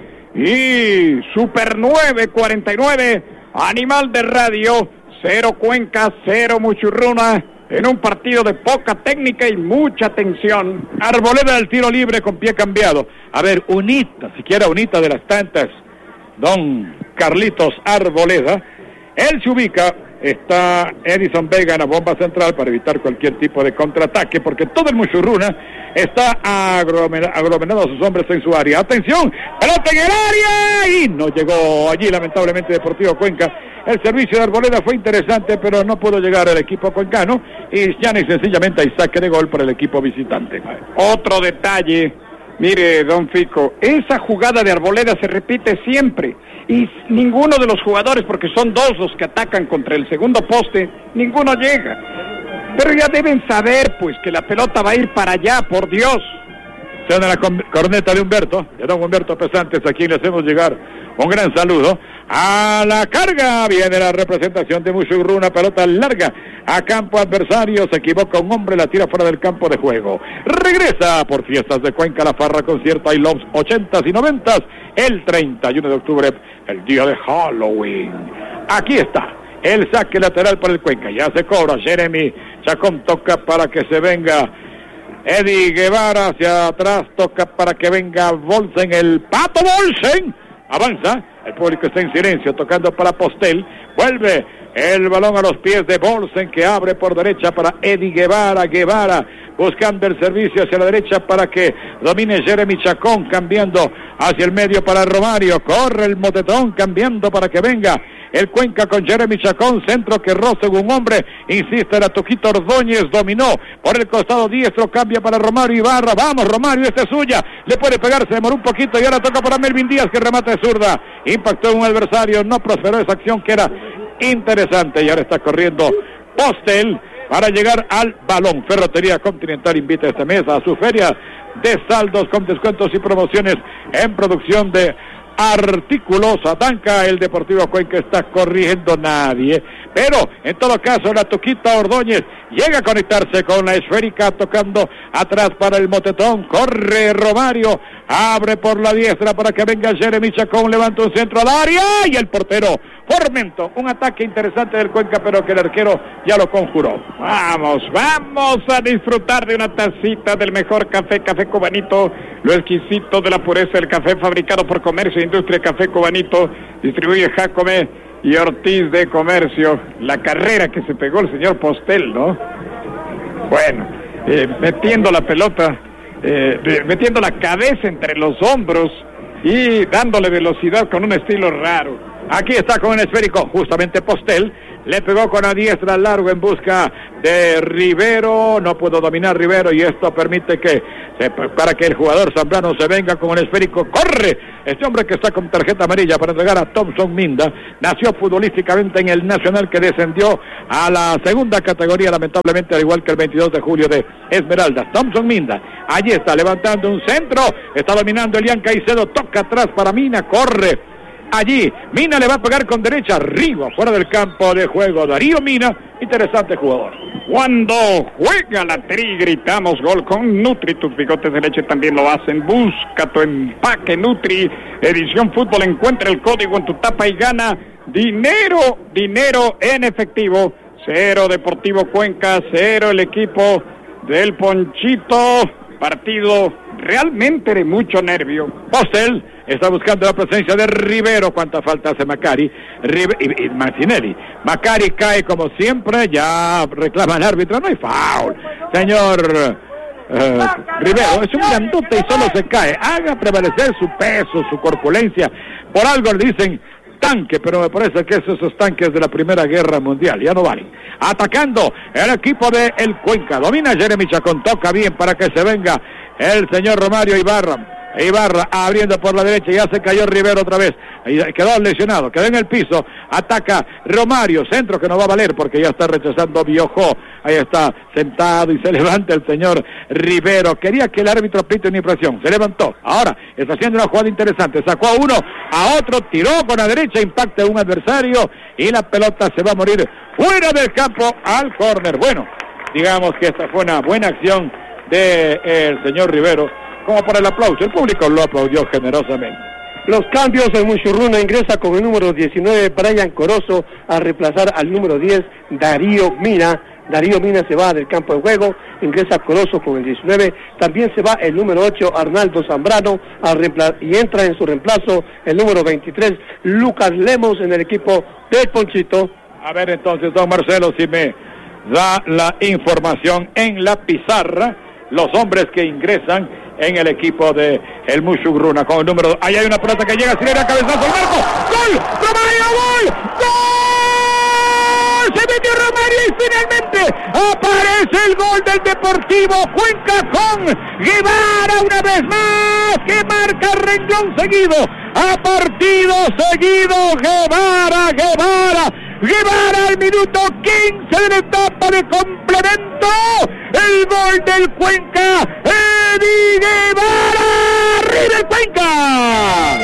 y Super nueve cuarenta y nueve, Animal de Radio, cero Cuenca, cero Muchurruna, en un partido de poca técnica y mucha tensión. Arboleda del tiro libre con pie cambiado. A ver, unita, siquiera unita de las tantas, don Carlitos Arboleda. Él se ubica, está Edison Vega en la bomba central para evitar cualquier tipo de contraataque, porque todo el Muchurruna está aglomerado a sus hombres en su área. ¡Atención! ¡Pelota en el área! Y no llegó allí, lamentablemente, Deportivo Cuenca. El servicio de Arboleda fue interesante, pero no pudo llegar el equipo cuencano, y ya ni sencillamente hay saque de gol para el equipo visitante. Otro detalle, mire, don Fico, esa jugada de Arboleda se repite siempre, y ninguno de los jugadores, porque son dos los que atacan contra el segundo poste, ninguno llega. Pero ya deben saber, pues, que la pelota va a ir para allá, por Dios. Suena la corneta de Humberto, de don Humberto Pesantes, a quien le hacemos llegar un gran saludo. A la carga viene la representación de Muchurruna, pelota larga a campo adversario, se equivoca un hombre, la tira fuera del campo de juego. Regresa por Fiestas de Cuenca la Farra Concierto I Loves ochentas y noventas, el treinta y uno de octubre, el día de Halloween. Aquí está el saque lateral para el Cuenca, ya se cobra, Jeremy Chacón toca para que se venga Eddie Guevara hacia atrás, toca para que venga Bolsen, el Pato Bolsen, avanza, el público está en silencio, tocando para Postel, vuelve el balón a los pies de Bolsen, que abre por derecha para Eddie Guevara, Guevara buscando el servicio hacia la derecha para que domine Jeremy Chacón, cambiando hacia el medio para Romario, corre el motetón, cambiando para que venga el Cuenca con Jeremy Chacón, centro que roza un hombre, insiste la Toquita Ordóñez, dominó por el costado diestro, cambia para Romario Ibarra, vamos Romario, esta es suya, le puede pegar, se demoró un poquito y ahora toca para Melvin Díaz que remata de zurda, impactó en un adversario, no prosperó esa acción que era interesante y ahora está corriendo Postel para llegar al balón. Ferretería Continental invita este mes a su feria de saldos con descuentos y promociones en producción de artículos. Atanca el Deportivo Cuenca, está corriendo nadie. Pero, en todo caso, la Tuquita Ordóñez llega a conectarse con la esférica, tocando atrás para el motetón. Corre Romario, abre por la diestra para que venga Jeremy Chacón, levanta un centro al área y el portero Formento. Un ataque interesante del Cuenca, pero que el arquero ya lo conjuró. Vamos, vamos a disfrutar de una tacita del mejor café, Café Cubanito, lo exquisito de la pureza del café, fabricado por Comercio e Industria. Café Cubanito distribuye Jacome y Ortiz de Comercio. La carrera que se pegó el señor Postel, ¿no? Bueno, eh, metiendo la pelota, eh, metiendo la cabeza entre los hombros y dándole velocidad con un estilo raro. Aquí está con el esférico, justamente Postel, le pegó con la diestra largo en busca de Rivero, no pudo dominar Rivero y esto permite que, se, para que el jugador zambrano se venga con el esférico. Corre este hombre que está con tarjeta amarilla para entregar a Thompson Minda, nació futbolísticamente en el Nacional, que descendió a la segunda categoría, lamentablemente, al igual que el veintidós de julio de Esmeraldas. Thompson Minda, allí está levantando un centro, está dominando Elian Caicedo, toca atrás para Mina, corre. Allí, Mina le va a pegar con derecha, arriba, fuera del campo de juego. Darío Mina, interesante jugador. Cuando juega la Tri, gritamos gol con Nutri. Tus bigotes de leche también lo hacen. Busca tu empaque Nutri. Edición Fútbol, encuentra el código en tu tapa y gana dinero, dinero en efectivo. Cero Deportivo Cuenca, cero el equipo del Ponchito. Partido realmente de mucho nervio. Postel está buscando la presencia de Rivero. ¿Cuánta falta hace Macari? Rive y, y Martinelli. Macari cae como siempre. Ya reclama el árbitro. No hay foul. Señor eh, Rivero es un grandote y solo se cae. Haga prevalecer su peso, su corpulencia. Por algo le dicen tanque, pero me parece que esos, esos tanques de la Primera Guerra Mundial ya no valen. Atacando el equipo de el Cuenca. Domina Jeremy Chacón. Toca bien para que se venga el señor Romario Ibarra. Ibarra abriendo por la derecha, ya se cayó Rivero otra vez, quedó lesionado, quedó en el piso, ataca Romario, centro que no va a valer porque ya está rechazando Biojó, ahí está sentado y se levanta el señor Rivero. Quería que el árbitro pite una infracción, se levantó, ahora está haciendo una jugada interesante, sacó a uno, a otro, tiró con la derecha, impacta a un adversario y la pelota se va a morir fuera del campo al córner. Bueno, digamos que esta fue una buena acción del señor Rivero, como por el aplauso, el público lo aplaudió generosamente. Los cambios, el Muchurruna ingresa con el número diecinueve, Brian Corozo, a reemplazar al número diez, Darío Mina. Darío Mina se va del campo de juego, ingresa Corozo con el diecinueve, también se va el número ocho, Arnaldo Zambrano, a y entra en su reemplazo el número veintitrés, Lucas Lemos, en el equipo del Ponchito. A ver entonces, don Marcelo, si me da la información en la pizarra, los hombres que ingresan en el equipo de el Muchurruna con el número dos. Ahí hay una pelota que llega, acelera, cabezazo al marco. ¡Gol! ¡Romario, gol! ¡Gol! Se metió Romario y finalmente aparece el gol del Deportivo Cuenca con Guevara una vez más, que marca renglón seguido. A partido seguido, Guevara, Guevara. Guevara al minuto quince de la etapa de complemento. El gol del Cuenca. Eddie Guevara. ¡Arriba el Cuenca!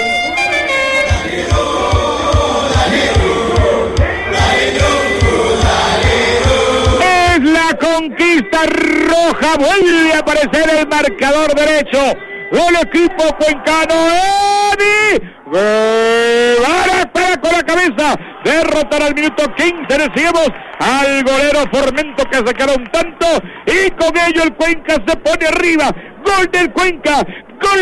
Es la conquista roja. Vuelve a aparecer el marcador derecho del equipo cuencano. Eddie Guevara para con la cabeza, derrotar al minuto quince, decíamos, al golero Formento, que se quedó un tanto, y con ello el Cuenca se pone arriba. Gol del Cuenca, gol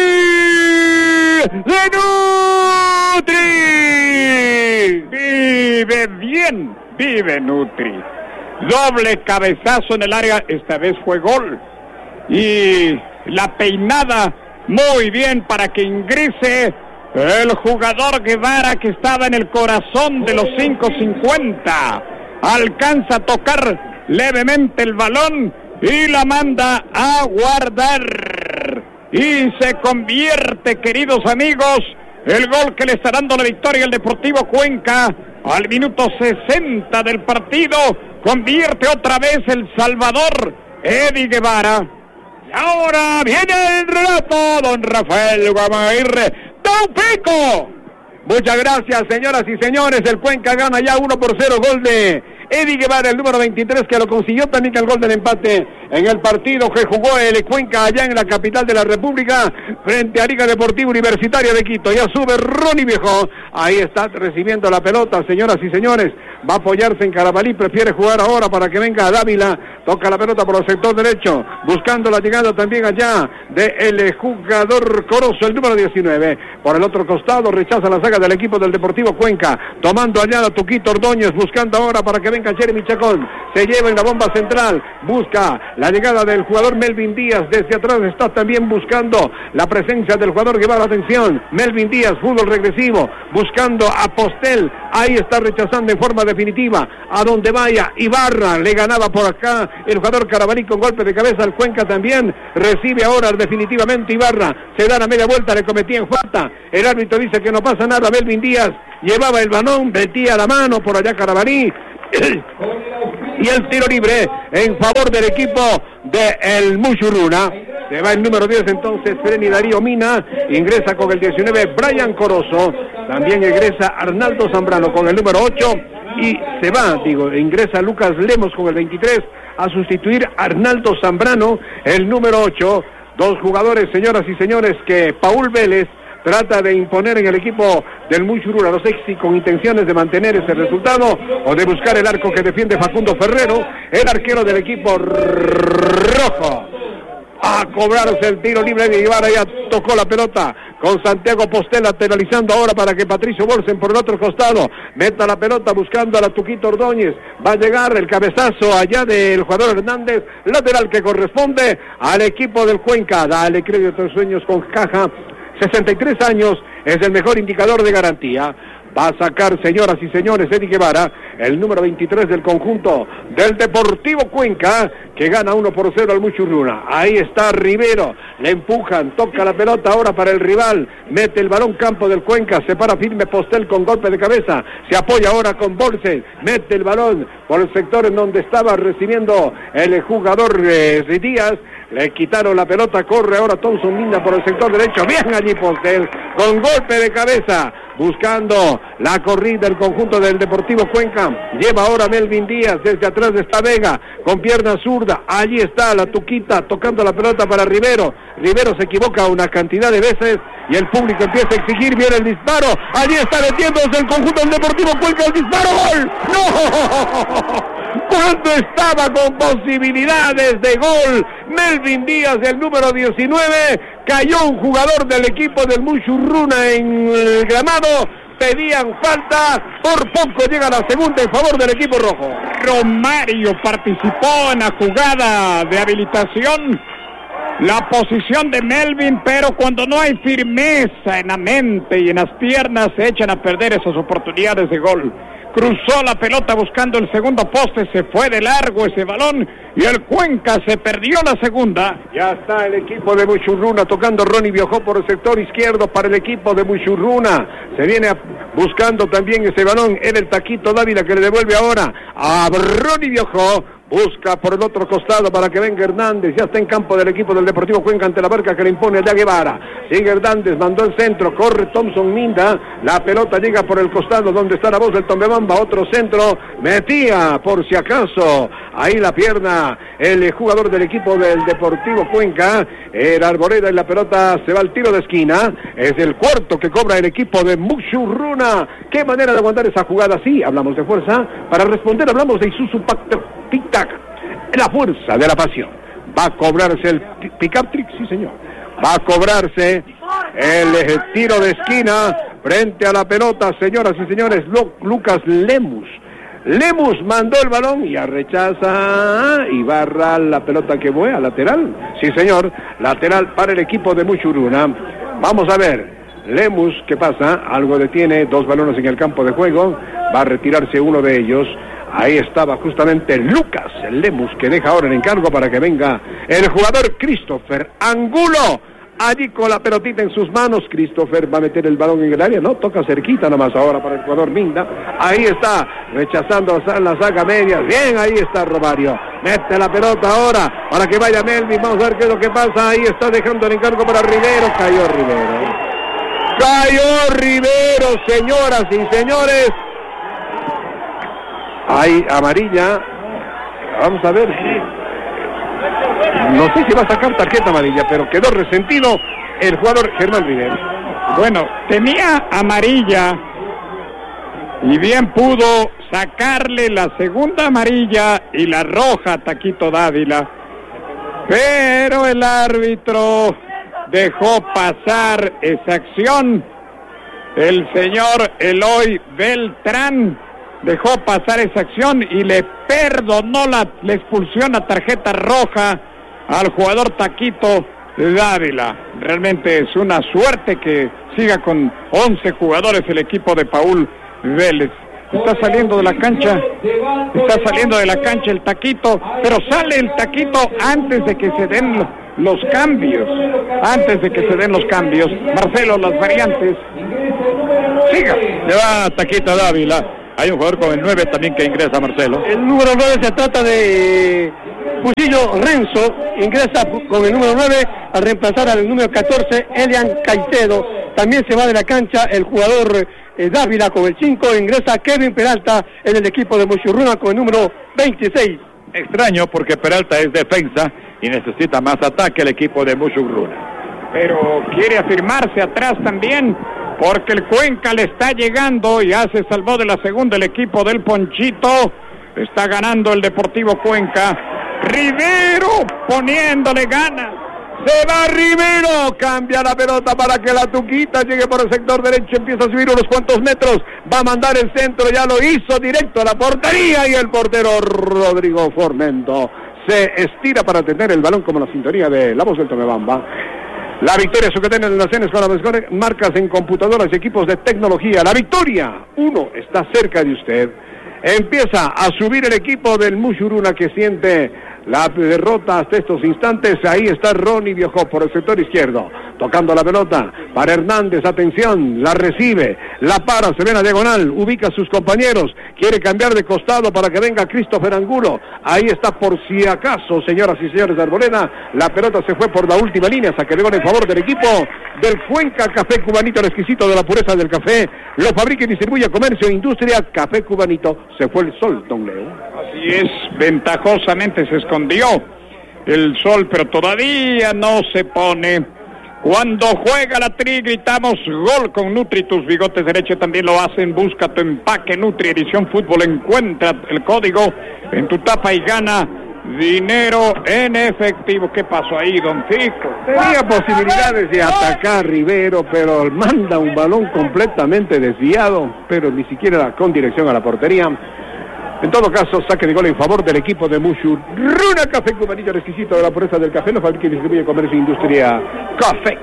de Nutri. Vive bien, vive Nutri. Doble cabezazo en el área, esta vez fue gol. Y la peinada muy bien para que ingrese el jugador Guevara, que estaba en el corazón de los cinco cincuenta. Alcanza a tocar levemente el balón y la manda a guardar. Y se convierte, queridos amigos, el gol que le está dando la victoria al Deportivo Cuenca al minuto sesenta del partido. Convierte otra vez el Salvador, Eddie Guevara. Y ahora viene el relato, don Rafael Guamaguirre. ¡Don Pico! Muchas gracias, señoras y señores. El Cuenca gana ya uno por cero, gol de Eddie Guevara, el número veintitrés, que lo consiguió también que el gol del empate en el partido que jugó el Cuenca allá en la capital de la República frente a Liga Deportiva Universitaria de Quito. Ya sube Ronnie Viejo, ahí está recibiendo la pelota, señoras y señores, va a apoyarse en Carabalí, prefiere jugar ahora para que venga a Dávila, toca la pelota por el sector derecho, buscando la llegada también allá del jugador Corozo, el número diecinueve, por el otro costado rechaza la saga del equipo del Deportivo Cuenca, tomando allá a Tuquito Ordóñez, buscando ahora para que venga Jeremy Chacón, se lleva en la bomba central, busca la llegada del jugador Melvin Díaz, desde atrás está también buscando la presencia del jugador Guevara, atención, Melvin Díaz, fútbol regresivo, buscando a Postel, ahí está rechazando en forma definitiva, a donde vaya Ibarra, le ganaba por acá el jugador Carabalí con golpe de cabeza, el Cuenca también recibe ahora definitivamente Ibarra, se da la media vuelta, le cometían falta, el árbitro dice que no pasa nada, Melvin Díaz llevaba el balón, metía la mano por allá Carabalí, y el tiro libre en favor del equipo de el Muchurruna. Se va el número diez entonces, Freni Darío Mina, ingresa con el diecinueve Brian Corozo, también ingresa Arnaldo Zambrano con el número ocho y se va, digo, ingresa Lucas Lemos con el veintitrés a sustituir a Arnaldo Zambrano, el número ocho, dos jugadores, señoras y señores, que Paul Vélez trata de imponer en el equipo del Muchurruna, no sé si con intenciones de mantener ese resultado o de buscar el arco que defiende Facundo Ferrero, el arquero del equipo rojo. A cobrarse el tiro libre de Ibarra, ya tocó la pelota con Santiago Postel lateralizando ahora para que Patricio Bolsen por el otro costado meta la pelota buscando a la Tuquito Ordóñez, va a llegar el cabezazo allá del jugador Hernández, lateral que corresponde al equipo del Cuenca, dale crédito a sueños con caja, sesenta y tres años, es el mejor indicador de garantía. Va a sacar, señoras y señores, Eddie Guevara, el número veintitrés del conjunto del Deportivo Cuenca, que gana uno por cero al Muchurruna. Ahí está Rivero, le empujan, toca la pelota ahora para el rival, mete el balón campo del Cuenca, se para firme Postel con golpe de cabeza, se apoya ahora con Bolsen, mete el balón por el sector en donde estaba recibiendo el jugador eh, Díaz, le quitaron la pelota, corre ahora Thompson Minda por el sector derecho, bien allí Postel, con golpe de cabeza, buscando la corrida del conjunto del Deportivo Cuenca, lleva ahora Melvin Díaz, desde atrás está Vega, con pierna zurda, allí está la Tuquita, tocando la pelota para Rivero, Rivero se equivoca una cantidad de veces, y el público empieza a exigir, viene el disparo, allí está metiéndose el conjunto del Deportivo Cuenca, el disparo, ¡gol! ¡No! Cuando estaba con posibilidades de gol, Melvin Díaz, el número diecinueve, cayó un jugador del equipo del Muchurruna en el gramado, pedían falta, por poco llega la segunda en favor del equipo rojo. Romario participó en la jugada de habilitación, la posición de Melvin, pero cuando no hay firmeza en la mente y en las piernas, se echan a perder esas oportunidades de gol. Cruzó la pelota buscando el segundo poste, se fue de largo ese balón y el Cuenca se perdió la segunda. Ya está el equipo de Muchurruna tocando, Ronnie Viajó por el sector izquierdo para el equipo de Muchurruna. Se viene a, buscando también ese balón en el Taquito Dávila, que le devuelve ahora a Ronnie Viajó. Busca por el otro costado para que venga Hernández, ya está en campo del equipo del Deportivo Cuenca ante la barca que le impone allá Guevara. Sigue Hernández, mandó el centro, corre Thompson Minda, la pelota llega por el costado donde está la voz del Tombebamba, otro centro, metía por si acaso, ahí la pierna, el jugador del equipo del Deportivo Cuenca, el Arboleda y la pelota se va al tiro de esquina, es el cuarto que cobra el equipo de Muchurruna. Qué manera de aguantar esa jugada, sí, hablamos de fuerza, para responder hablamos de Isuzu Tic-Tac, la fuerza de la pasión. Va a cobrarse el pick-up trick, sí señor. Va a cobrarse el, el tiro de esquina frente a la pelota, señoras y señores. Lu, Lucas Lemus. Lemus mandó el balón y a rechaza Ibarra la pelota que fue a lateral. Sí señor, lateral para el equipo de Muchurruna. Vamos a ver. Lemus, ¿qué pasa? Algo detiene, dos balones en el campo de juego. Va a retirarse uno de ellos. Ahí estaba justamente Lucas Lemus, que deja ahora el encargo para que venga el jugador Christopher Angulo. Allí con la pelotita en sus manos, Christopher va a meter el balón en el área, no, toca cerquita nomás ahora para el jugador Minda. Ahí está, rechazando la saga media, bien, ahí está Romario. Mete la pelota ahora para que vaya Melvin, vamos a ver qué es lo que pasa. Ahí está dejando el encargo para Rivero, cayó Rivero. Cayó Rivero, señoras y señores. Hay amarilla. Vamos a ver. No sé si va a sacar tarjeta amarilla, pero quedó resentido el jugador Germán Rivero. Bueno, tenía amarilla y bien pudo sacarle la segunda amarilla y la roja a Taquito Dávila, pero el árbitro dejó pasar esa acción. El señor Eloy Beltrán dejó pasar esa acción y le perdonó la, la expulsión a tarjeta roja al jugador Taquito Dávila. Realmente es una suerte que siga con once jugadores el equipo de Paul Vélez. Está saliendo de la cancha, está saliendo de la cancha el Taquito, pero sale el Taquito antes de que se den los cambios, antes de que se den los cambios. Marcelo, las variantes. Siga. Le va Taquito Dávila. Hay un jugador con el nueve también que ingresa, Marcelo. El número nueve se trata de Fusillo Renzo, ingresa con el número nueve al reemplazar al número catorce, Elian Caicedo. También se va de la cancha el jugador eh, Dávila con el cinco, ingresa Kevin Peralta en el equipo de Muchurruna con el número veintiséis. Extraño porque Peralta es defensa y necesita más ataque el equipo de Muchurruna. Pero quiere afirmarse atrás también, porque el Cuenca le está llegando. Ya se salvó de la segunda el equipo del Ponchito. Está ganando el Deportivo Cuenca. Rivero poniéndole ganas. Se va Rivero, cambia la pelota para que la Tuquita llegue por el sector derecho, empieza a subir unos cuantos metros, va a mandar el centro, ya lo hizo directo a la portería y el portero Rodrigo Formento se estira para tener el balón como la sintonía de La Voz del Tomebamba. La victoria Sucatena en las Naciones con las mejores marcas en computadoras y equipos de tecnología. La victoria, uno, está cerca de usted. Empieza a subir el equipo del Muchurruna que siente la derrota hasta estos instantes. Ahí está Ronnie Biojó por el sector izquierdo, tocando la pelota para Hernández. Atención, la recibe, la para, se ve en la diagonal, ubica a sus compañeros, quiere cambiar de costado para que venga Christopher Angulo. Ahí está por si acaso, señoras y señores de Arboleda. La pelota se fue por la última línea, saque de gol en favor del equipo del Cuenca. Café Cubanito, el exquisito de la pureza del café, lo fabrica y distribuye Comercio e Industria. Café Cubanito. Se fue el sol, don Leo. Así es, ventajosamente se escondió el sol, pero todavía no se pone. Cuando juega la Tri gritamos gol con Nutri, tus bigotes derecho también lo hacen. Busca tu empaque Nutri Edición Fútbol, encuentra el código en tu tapa y gana dinero en efectivo. ¿Qué pasó ahí, don Fico? Tenía posibilidades de atacar Rivero, pero manda un balón completamente desviado, pero ni siquiera con dirección a la portería. En todo caso, saque de gol en favor del equipo de Muchurruna. Café Cubanito, el exquisito de la pureza del café, lo fabrica y distribuye Comercio e Industria. Café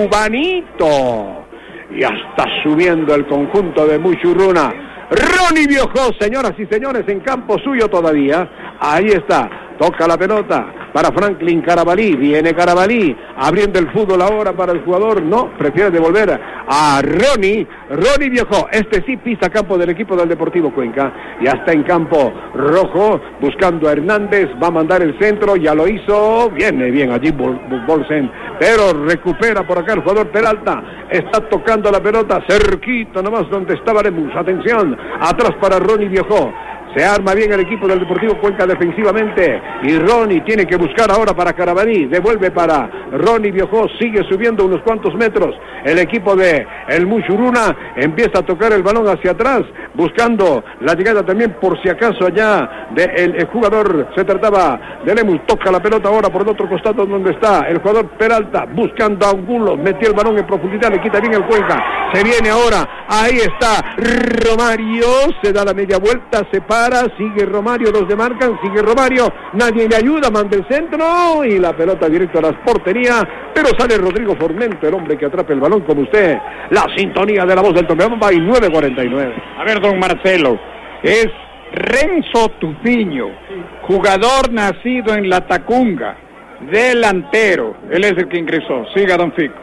Cubanito. Y hasta subiendo el conjunto de Muchurruna. Ronnie Biojó, señoras y señores, en campo suyo todavía. Ahí está, toca la pelota para Franklin Carabalí, viene Carabalí, abriendo el fútbol ahora para el jugador, no, prefiere devolver a Ronnie, Ronnie Biojó, este sí pisa campo del equipo del Deportivo Cuenca, ya está en campo rojo, buscando a Hernández, va a mandar el centro, ya lo hizo, viene bien allí Bol Bolsen, pero recupera por acá el jugador Peralta, está tocando la pelota, cerquito nomás donde estaba Lemus, atención, atrás para Ronnie Biojó. Se arma bien el equipo del Deportivo Cuenca defensivamente y Ronnie tiene que buscar ahora para Carabalí, devuelve para Ronnie Biojó, sigue subiendo unos cuantos metros el equipo de el Muchurruna, empieza a tocar el balón hacia atrás, buscando la llegada también por si acaso allá del de jugador, se trataba de Lemus, toca la pelota ahora por el otro costado donde está el jugador Peralta, buscando a Angulo, metió el balón en profundidad, le quita bien el Cuenca, se viene ahora, ahí está Romario, se da la media vuelta, se para, sigue Romario, dos de marcan, sigue Romario, nadie le ayuda, manda el centro y la pelota directo a la portería, pero sale Rodrigo Formento, el hombre que atrapa el balón como usted. La sintonía de La Voz del Tomebamba y nueve cuarenta y nueve. A ver, don Marcelo, es Renzo Tufiño, jugador nacido en La Tacunga, delantero, él es el que ingresó. Siga, don Fico.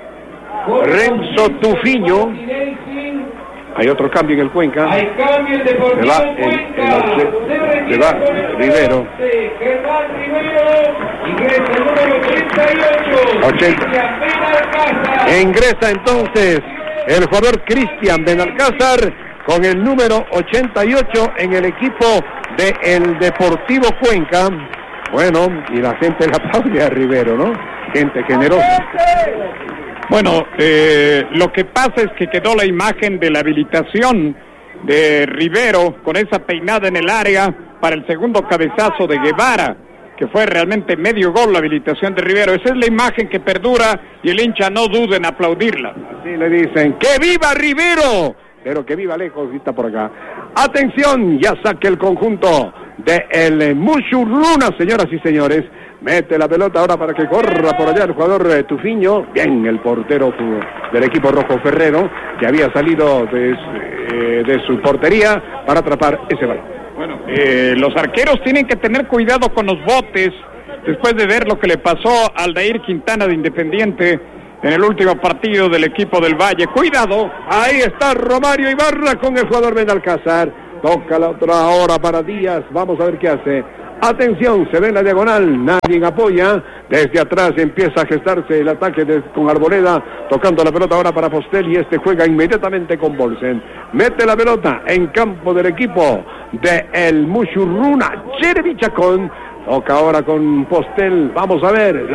Renzo Tufiño. Hay otro cambio en el Cuenca. Hay cambio en Deportivo Se va el, el, se va Rivero. Germán Rivero ingresa el número ochenta y ocho. ochenta. Ingresa entonces el jugador Cristian Benalcázar con el número ochenta y ocho en el equipo del Deportivo Cuenca. Bueno, y la gente le aplaude a Rivero, ¿no? Gente generosa. Bueno, eh, lo que pasa es que quedó la imagen de la habilitación de Rivero con esa peinada en el área para el segundo cabezazo de Guevara, que fue realmente medio gol la habilitación de Rivero. Esa es la imagen que perdura y el hincha no duda en aplaudirla. Así le dicen, ¡que viva Rivero! Pero que viva lejos, está por acá. Atención, ya saque el conjunto de el Mushurruna, señoras y señores. Mete la pelota ahora para que corra por allá el jugador eh, Tufiño. Bien, el portero tu, del equipo rojo Ferrero, que había salido de, eh, de su portería para atrapar ese balón. Bueno, eh, los arqueros tienen que tener cuidado con los botes después de ver lo que le pasó al Aldair Quintana de Independiente en el último partido del equipo del Valle. ¡Cuidado! Ahí está Romario Ibarra con el jugador Benalcázar. Toca la otra hora para Díaz. Vamos a ver qué hace. Atención, se ve en la diagonal. Nadie apoya. Desde atrás empieza a gestarse el ataque de, con Arboleda. Tocando la pelota ahora para Postel. Y este juega inmediatamente con Bolsen. Mete la pelota en campo del equipo de el Mushurruna. Jeremy Chacón. Toca ahora con Postel. Vamos a ver.